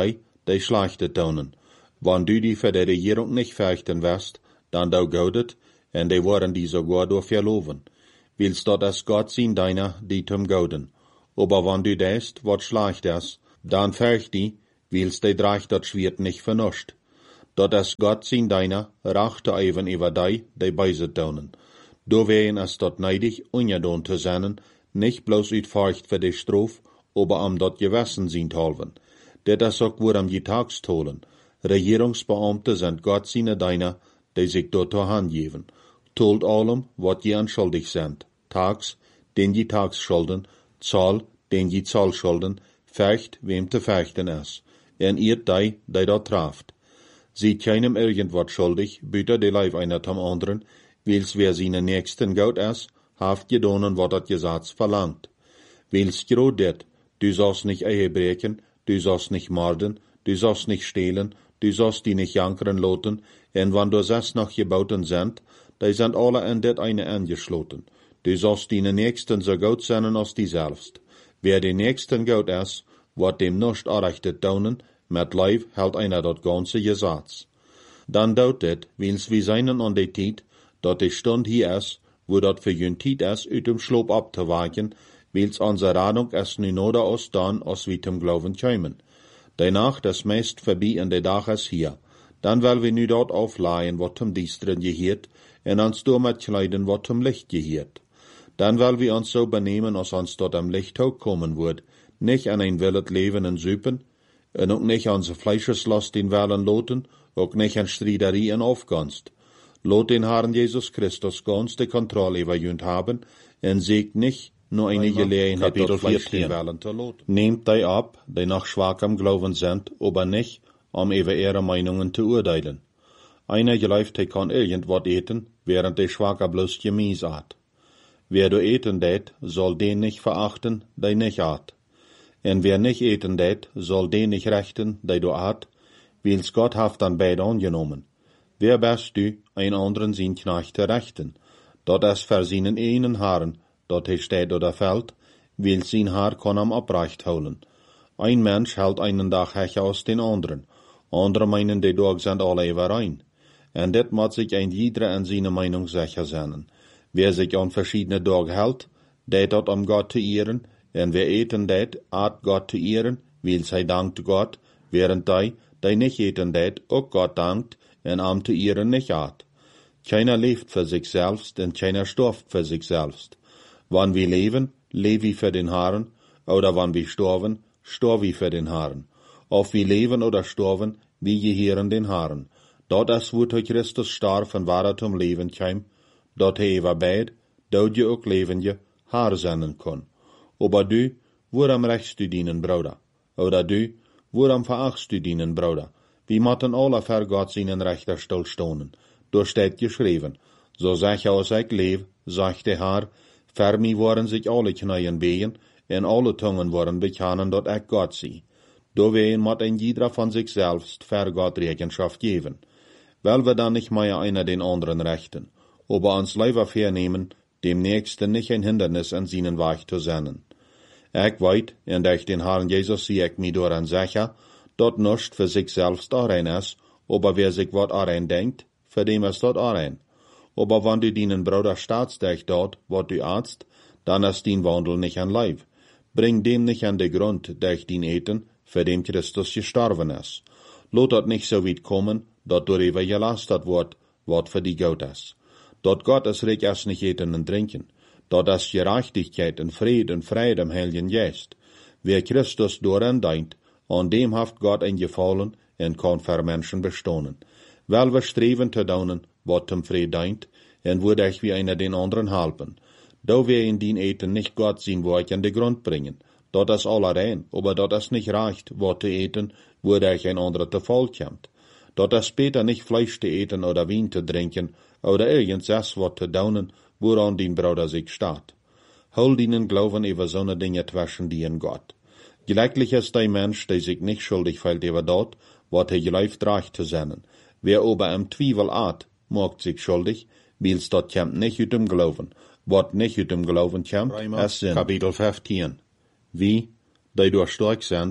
die Schlechte tonen. Wann du die für die Regierung nicht fürchten wirst, dann du gaudet, en die worden die sogar durch verloven. Willst dort as Gott sein deiner, die zum gauden. Aber wann du deist, wat schlecht ist, dann fürcht die, willst die dreich dat Schwert nicht vernuscht. Dort as Gott sein deiner, rachte even über die, die beise tonen. Do wehen es dort neidig, ungedon zu sein, nicht bloß uit Furcht für die Strof, aber am dort gewessen sind halven. Det is ook woer am je tags tolen. Regierungsbeamte sind Gott seine deiner, die sich dort zur Hand geben. Tolt allem, wat je anschuldig sind. Tags, den je tags schulden, Zahl, den je Zahl schulden, fecht, wem te fechten is. En iert die, die dort traft. Sieht keinem irgendwat schuldig, büter de Leib einer zum anderen, wils wer seine Nächsten gaut is, haft gedonen, wat dat Gesetz verlangt. Wils grod det, du sollst nicht Ehe brechen, du sollst nicht morden, du sollst nicht stehlen, du sollst die nicht jankeren loten, en wann du sechs noch gebauten sind, die sind alle in det eine angeschloten. Du sollst die Nächsten so gut sein als die selbst. Wer die Nächsten gut is, wat dem nicht arrechtet daunen, mit Leib hält einer dort ganze Gesetz. Dann daut det, wils wie seinen an die Tiet, dort die Stund hier is, wo dort für jün Tiet is, ut dem Schlob abzuwagen, wils unsere Radung es nu noder aus dann, als wie zum Glauben kämen. Danach das meist vorbei in de Dag is hier. Dann will wir nu dort aufleihen, wat zum Diestren gehiert, en uns damit kleiden, wat zum Licht gehiert. Dann will wir uns so benehmen, als uns dort am Licht kommen wird, nicht an ein willet Leben in Süpen, en ook nicht an se Fleischeslast in Wellen loten, ook nicht an Striederie en Aufgunst. Lot den Herrn Jesus Christus ganz die Kontrolle über jünd haben, en siegt nicht nur eine Gelegenheit, dort Fleisch in Wellen zu loten. Nehmt die ab, die nach schwachem Glauben sind, aber nicht, um über ihre Meinungen zu urteilen. Einer geläuft, der kann irgendwas eten, während der Schwacher bloß Gemies hat. Wer du eten tät, soll den nicht verachten, der nicht hat. En wer nicht eten tät, soll den nicht rechten, der du hat, wils Gott haft an beide angenommen. Wer bist du, ein anderen sin Knechte rechten? Dort es für seinen einen Haaren, dort he steht oder fällt, wils sein Haar kann am abreicht holen. Ein Mensch hält einen Tag hecher aus den anderen, andere meinen, die Tag sind alle überein. En det moet sich ein jeder an seine Meinung sicher sein. Wer sich an verschiedene Tage hält, det dort um Gott zu ehren, en wer eten det, at Gott zu ehren, wils hij dankt Gott, während die, die nicht eten det, auch Gott dankt, en am zu ehren nicht at. Keiner lebt für sich selbst, en keiner stirbt für sich selbst. Wann wir leben, leben wir für den Herrn, oder wann wir sterben, sterben wir für den Herrn. Ob wir leben oder sterben, wir gehören den Herrn. Dort es wo durch Christus starb und war zum Leben kam, dort he war beid, dort je auch leben je, Haar sennen kon. Aber du, woran rechtst du dienen, Bruder? Oder du, woran verachtst du dienen, Bruder? Wir motten alle für Gott seinen Rechter stillstonen. Durch steht geschrieben, so sag aus ich leb, sagt der Herr, für mich waren sich alle Kneien behen, en alle Zungen waren bekennen, dort ich Gott sie. Do wehen mot ein jeder von sich selbst für Gott Rechenschaft geben. Weil wir dann nicht mehr einer den anderen rechten, aber uns lieber vernehmen, dem Nächsten nicht ein Hindernis an seinen Weg zu senden. Ich weit, en durch den Herrn Jesus sieh ich mich daran sicher, dort nicht für sich selbst allein ist, aber wer sich wat allein denkt, für dem ist dort allein. Aber wenn du deinen Bruder staatst dich dort, wat du Arzt, dann ist dein Wandel nicht an Leib. Bring dem nicht an den Grund, durch den Eten, für dem Christus gestorben ist. Lot dort nicht so weit kommen, dort darüber gelastet wird, wat für die gut ist. Dort Gott es recht erst nicht eten und trinken. Dort ist Gerechtigkeit und Fried und Freude im Heiligen Geist. Wer Christus daran denkt, an dem haft Gott ein Gefallen und kann für Menschen bestohnen. Weil wir streben zu daunen, wat zum Fried denkt, und würde ich wie einer den anderen helfen. Da wir in den Eten nicht Gott sehen, wo ich an den Grund bringen. Dort ist alle rein, aber dort ist nicht reicht, wat zu eten, würde ich ein anderer zu voll kommt. Dort ist später nicht Fleisch zu eten oder Wein zu trinken, oder irgendwas wat zu daunen, woran den Bruder sich steht. Hol ihnen Glauben über so ne Dinge zwischen die in Gott. Gleichlich ist der Mensch, der sich nicht schuldig fällt über dort, wat er geläuft reich zu sein. Wer aber im Zweifel hat, macht sich schuldig, wils dort kommt nicht ut dem Glauben. Wat nicht ut dem Glauben kommt, ist Sinn. Kapitel fünfzehn. Wie, die durch stark sind,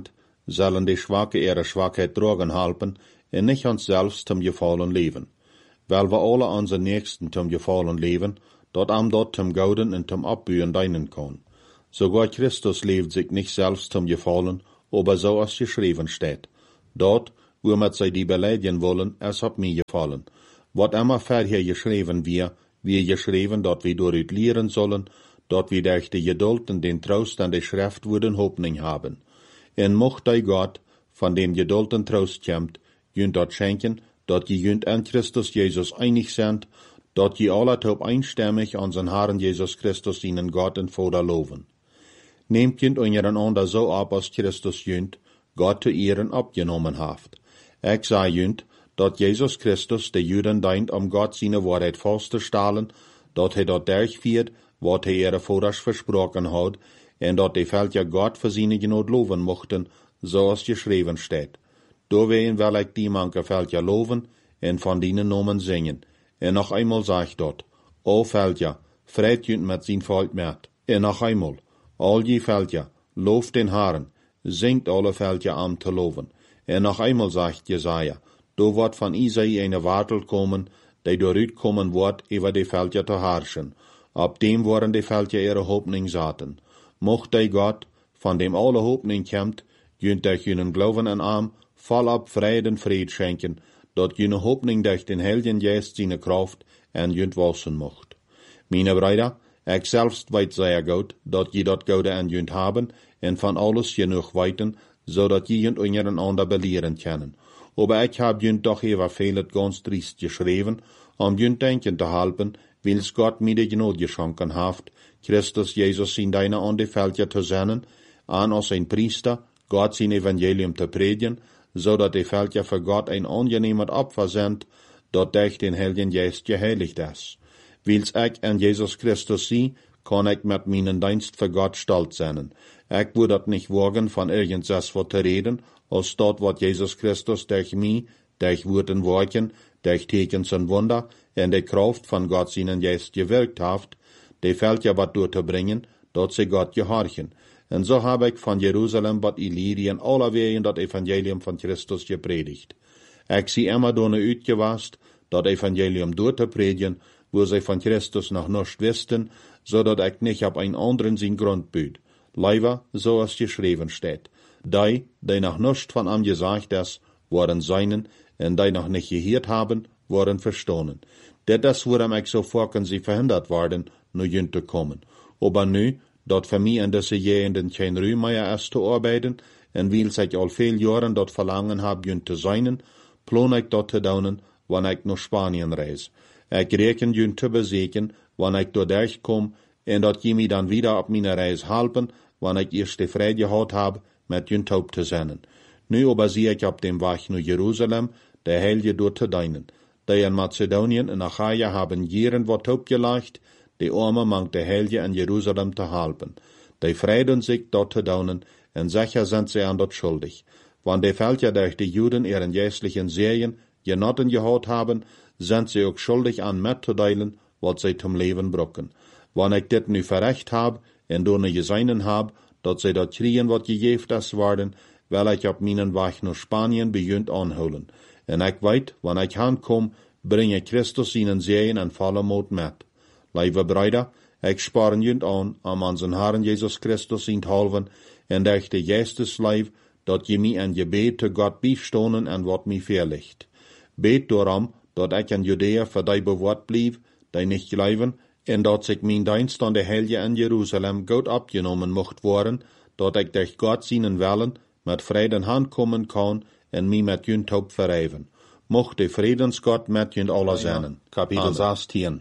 sollen die Schwache ihre Schwachheit tragen helpen en nicht uns selbst zum Gefallen leben. Weil wir alle unsere Nächsten zum Gefallen leben, dort am dort zum Gauden und zum Abbühen dienen kann. Sogar Christus lebt sich nicht selbst zum Gefallen, aber so als geschrieben steht. Dort, wo wir sie die beleidigen wollen, es hat mir gefallen. Wat immer vorher geschrieben wir, wir geschrieben, dort wir durch lehren sollen, dort wir durch die Geduld und den Trost an der Schrift würden Hoffnung haben. En mocht ei Gott, von dem Geduld und Trost kommt, jünt dort schenken, dort je jünt an Christus Jesus einig sind, dort je alle taub einstimmig an den Herrn Jesus Christus ihnen Gott und Vater loben. Nehmt jünt untereinander so ab, als Christus jünt, Gott zu Ehren abgenommen haft. Ich sei jünt, dort Jesus Christus der Juden deint, um Gott seine Wahrheit festzustellen, dort er dort durchführt, wat er ihre Vaters versprochen hat, en dort die Völker Gott für seine Genot loben mochten, so als geschrieben steht. Doorwegen will ich die manche Völker loben, en von denen Namen singen. En noch einmal sag ich dort, o Völker, freit jünt mit sein Volk mit. En noch einmal, all die Völker, lobt den Herrn, singt alle Völker an zu loben. En noch einmal sagt Jesaja, do wird von Isai eine Wartel kommen, die doorüt kommen wird, über die Völker zu herrschen. Ab dem worden die Völker ihre Hoffnung saten. Mocht die Gott, von dem alle Hoffnung kommt, jünt durch jenen Glauben an Arm, voll ab Frieden Fried schenken, dort jene Hoffnung durch den Heiligen Geist seine Kraft en jünt wassen mocht. Meine Brüder, ich selbst weiß sehr gut, dort je dort Gaude an jünt haben, en von alles genug weiten, so dat je jünt untereinander belehren können. Aber ich hab jünt doch ever vielet ganz driest geschrieben, um jünt denken zu halten, wils Gott mir die Gnade geschenken haft, Christus Jesus in deine an die Völker zu senden, an als ein Priester, Gott sein Evangelium zu predigen, so dat die Völker für Gott ein angenehmer Opfer sind, dat durch den Heiligen Geist geheiligt ist. Wils ich an Jesus Christus sie, kann ich mit meinen Dienst für Gott stolz sein. Ich würde nicht wagen, von irgendwas zu reden, als dort, wat Jesus Christus durch mich, durch Worten Worten, durch Tekens und Wunder, in der Kraft von Gott seinen Geist gewirkt haft, die Völker wat durchzubringen, dort sie Gott gehorchen. Und so habe ich von Jerusalem bat Illyrien aller Wegen das Evangelium von Christus gepredigt. Ich sie immer donne uitgewast, das Evangelium durchzupredigen, wo sie von Christus noch nicht wussten, so dat ich nicht ab einen anderen sin Grund büt. Leider, so als geschrieben steht. Die, die noch nicht von ihm gesagt ist, waren seinen, und die noch nicht gehört haben, waren verstohlen. Der das worum ich so vorken sie verhindert worden, nur jünt zu kommen. Aber nu, dort für mich in diese Gegenden kein Ruhm mehr ist zu arbeiten, und weil ich all viel Jahren dort verlangen hab, jünt zu sein, plan ich dort zu daunen, wann ich nach Spanien reise. Ich rechne jünt zu besiegen, wann ich dort durchkomme, und dort je mich dann wieder auf meiner Reise halten, wann ich erst die Freude gehabt hab, mit jünt taub zu sein. Nu aber sehe ich auf dem Weg nach Jerusalem, der Heilige dort zu dienen. Die in Mazedonien und Achaia haben Jieren wat taub gelegt, die Arme mangt der Heilige in Jerusalem zu halten. Die freuden sich dort zu daunen, und sicher sind sie an dort schuldig. Wann die Völker durch die Juden ihren jährlichen Serien Genotten gehabt haben, sind sie auch schuldig an mitzuteilen, was sie zum Leben brauchen. Wann ich dit nu verrecht hab, und ohne geseinen hab, dat sie dort kriegen, wat gegeft ist worden, will ich auf meinen Weg nach Spanien beginnt anholen. Und ich weit, wann ich ankomme, bringe Christus ihnen Serien en volle Mut mit. Lieve Brüder, ich sparen jünt an, am unseren Herrn Jesus Christus in halven, und durch die Geistesleib, dat je mich ein Gebet zu Gott beistonen en wat mich verlicht. Bet darum, dat ich in Judäa für die bewahrt blieb, die nicht glauben, und dat sich mein Dienst an der Heilige in Jerusalem gut abgenommen mocht worden, dat ich durch Gott seinen Willen mit Frieden handkommen kann und mich mit jünt taub verreiven. Mocht der Friedensgott mit jünt alle sein. Kapitel sechzehn.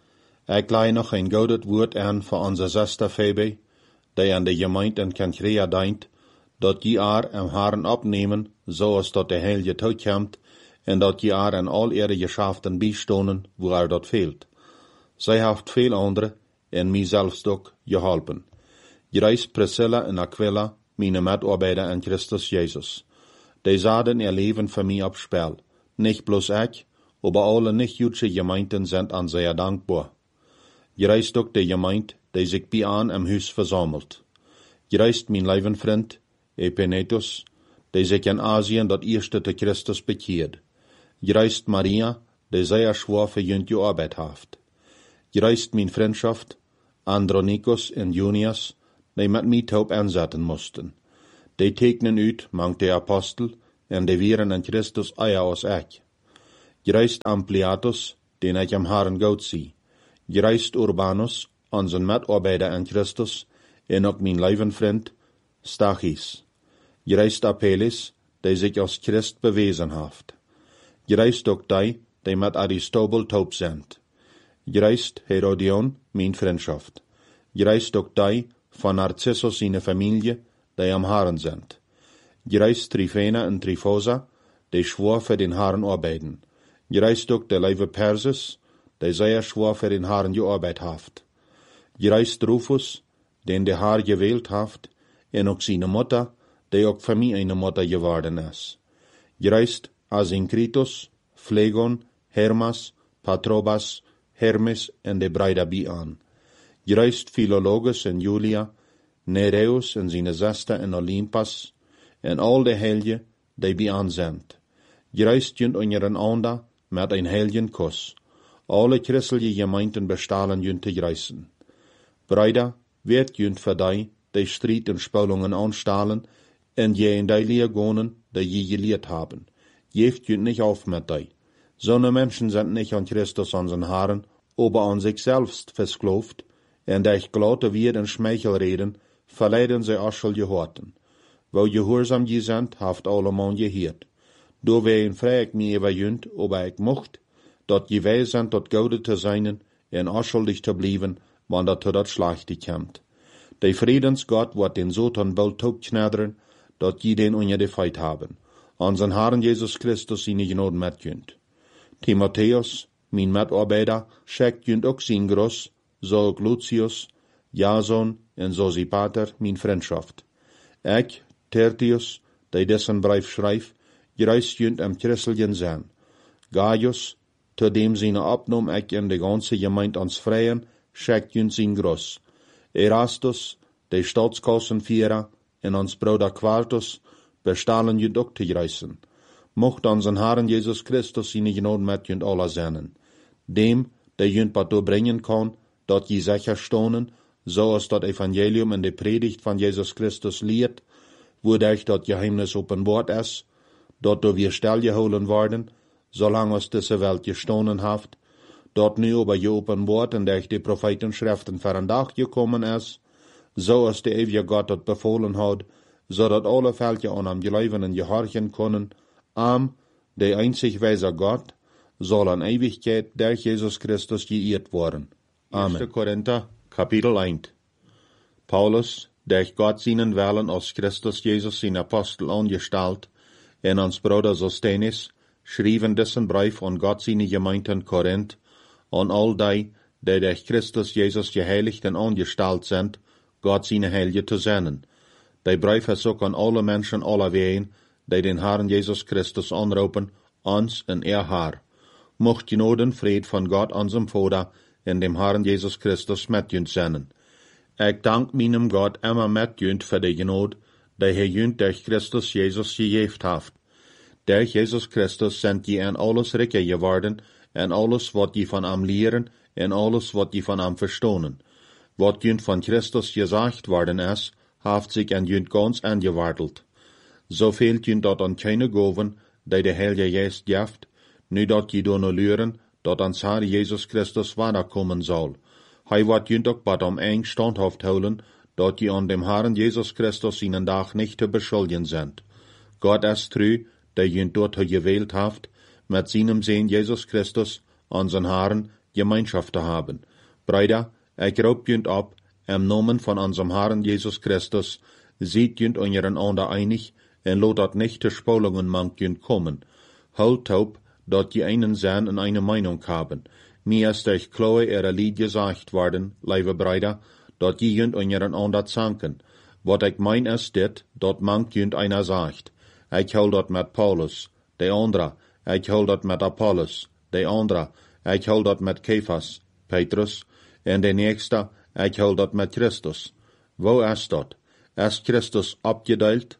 Ich leih noch ein gutes Wort an für unsere Schwester Phoebe, die an der Gemeinde in Kenchrea dient, dat die haar am Herrn abnehmen, so als dat der Heilige Tod kommt, und dat die haar an all ihre Geschäften beistonen, wo er dort fehlt. Zij haft veel andere, en mij zelfs ook, geholpen. Gereis Priscilla en Aquila, meine Mitarbeiter in Christus Jesus. Die zaten ihr Leben für mich aufs Spiel. Nicht bloß ich, aber alle nicht-jüdische Gemeinden sind an sehr dankbar. Gereist auch die Gemeinde, die sich bei an im Haus versammelt. Gereist mein Leibenfreund, Epenetus, die sich in Asien dat eerste te Christus bekeerd. Gereist Maria, die sehr schwer für jünt je Arbeit haft. Gereist min Freundschaft, Andronikos en Junias, die met mij taub anzetten moesten. Die tekenen uit, mangt de apostel, en de vieren en Christus eier als ek. Gereist Ampliatus, den ik am Herren goed zie. Gereist Urbanus, onze metarbeider en Christus, en ook mijn levenvriend, Stachys. Gereist Apelles, die zich als Christ bewezen haft. Gereist ook die, die met Aristobel taub zijn. Gereist Herodion, mijn vriendschaft. Gereist ook die van Narcissus zijn familie, die am Herren zijn. Gereist Trifena en Trifosa, die schwor für den Herren arbeiten. Gereist ook de Leive Persis, die sehr schwor für den Herren gearbeit haft. Gereist Rufus, den de Herr gewählt haft, en ook seine Mutter, die ook für mich eine Mutter geworden ist. Gereist Asinkritus, Phlegon, Hermas, Patrobas, Hermes en de Breida Bian. Gereist Philologus en Julia, Nereus en zijn zuster en Olympas, en al de helje, die Bian zijn. Gereist junt unseren ander met een heljen kus. Alle christelijke gemeinten bestalen junt te gereisen. Breida, werd junt voor die, die strijd en spulungen aanstalen, en je in die leer gonen, die je geleerd haben. Geeft junt nicht auf mit die. Sonne Menschen sind nicht an Christus unseren Herren, aber an sich selbst versklavt, en durch glatte wir en Schmeichel reden, verleiden sie aschel gehorten. Wo gehorsam je sind, haft allemal geheert. Do wein vrij ik mij over junt, ob ik mocht, dat je wij zijn tot gode te zijn en aschuldig te blijven, wanneer tot dat slechte komt. De Friedensgott wordt den Satan bald taubknederen, dat je den onder de feit haben. Unseren Herrn Jesus Christus zijn genood met junt. Timotheus, mijn metarbeider, schickt junt ook zijn gros, zo ook Lucius, Jason en Sosipater, mijn vriendschaft. Ik, Tertius, die dessen brief schrijf, gereist junt am Christeljen zijn. Gaius, te dem zijn opnom ik in de ganze gemeint ons vrijen, schickt junt zijn gros. Erastus, de Staatskassenvierer, en ons broeder Quartus, bestalen junt ook te gereisen. Mocht unseren Herrn Jesus Christus zijn genood met junt alle zijn. Dem, die junt wat doorbrengen kan, dat je sicher stonen, zoals dat Evangelium in de predigt van Jesus Christus leert, wodurch dat Geheimnis openbaart is, dat door wir stilgehouden worden, zolang als deze Welt gestonen haft, dat nu aber je openbaart en durch die Prophetenschriften voor een dag gekommen is, zoals de eeuwige Gott dat befohlen had, zodat alle Völker aan hem geloven en gehorchen kunnen, am, de einzig wijze Gott, soll an Ewigkeit durch Jesus Christus geehrt worden. Amen. erster Korinther, Kapitel eins. Paulus, durch Gott seinen Willen als Christus Jesus sein Apostel angestalt, en ans Bruder Sostenes, schrieben dessen Brief an Gott seine Gemeinden Korinth, an all die, die durch Christus Jesus geheiligt en angestalt sind, Gott seine Heilige zu senden. Die Brief ist auch an alle Menschen aller Wehen, die den Herrn Jesus Christus anrufen, uns en er Herr. Mocht Genot en Fried von Gott unserem Vater en dem Herrn Jesus Christus met junt senden. Ik dank meinem Gott immer met junt für die Genot, die hij junt durch Christus Jesus gegeven haft. Durch Jesus Christus sind je en alles rikker geworden, en alles wat je van hem leren, en alles wat je van hem verstonen. Wat junt van Christus gesagt worden is, haft zich en junt ganz angewartelt. So fehlt junt dat an keine Goven, die de Heilige Geist geeft, nu dat je door no leren, dat ans Herr Jesus Christus wederkommen soll. Hij wordt junt ook bad om eng standhaft houden, dat je an dem Herrn Jesus Christus seinen Dag nicht te beschuldigen sind. Gott ist treu, der junt dort gewählt haft, mit seinem Sohn Jesus Christus, unseren Herrn, Gemeinschaft zu haben. Brüder, ich raub junt ab, im Namen von unserem Herrn Jesus Christus, seht junt unseren ander einig, en lot dat nicht te Spolungen mank junt kommen. Halt taub, dat je einen zijn en eine Meinung haben. Mir ist durch Chloe ihre Lied gesagt worden, liebe Brüder, dat je junt unseren ander zanken. Wat ik mein ist dit, dat mank junt einer sagt. Ich hol dat met Paulus, de andere, ich hol dat met Apollos, de andere, ich hol dat met Kephas, Petrus, en de nächste, ich hol dat met Christus. Wo ist dat? Ist Christus abgedeelt?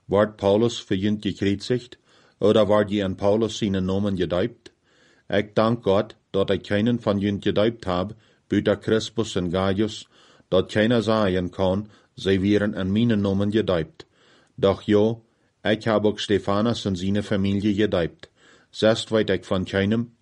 Ward Paulus für jünt gekreuzigt, oder ward je an Paulus seinen Namen gedeibt? Ich dank Gott, dat ich keinen von jünt gedeibt hab, büter Crispus und Gaius, dat keiner sagen kann, sie wären an meinen Namen gedeibt. Doch jo, ich hab auch Stephanus und seine Familie gedeibt. Selbst weit ich von keinem,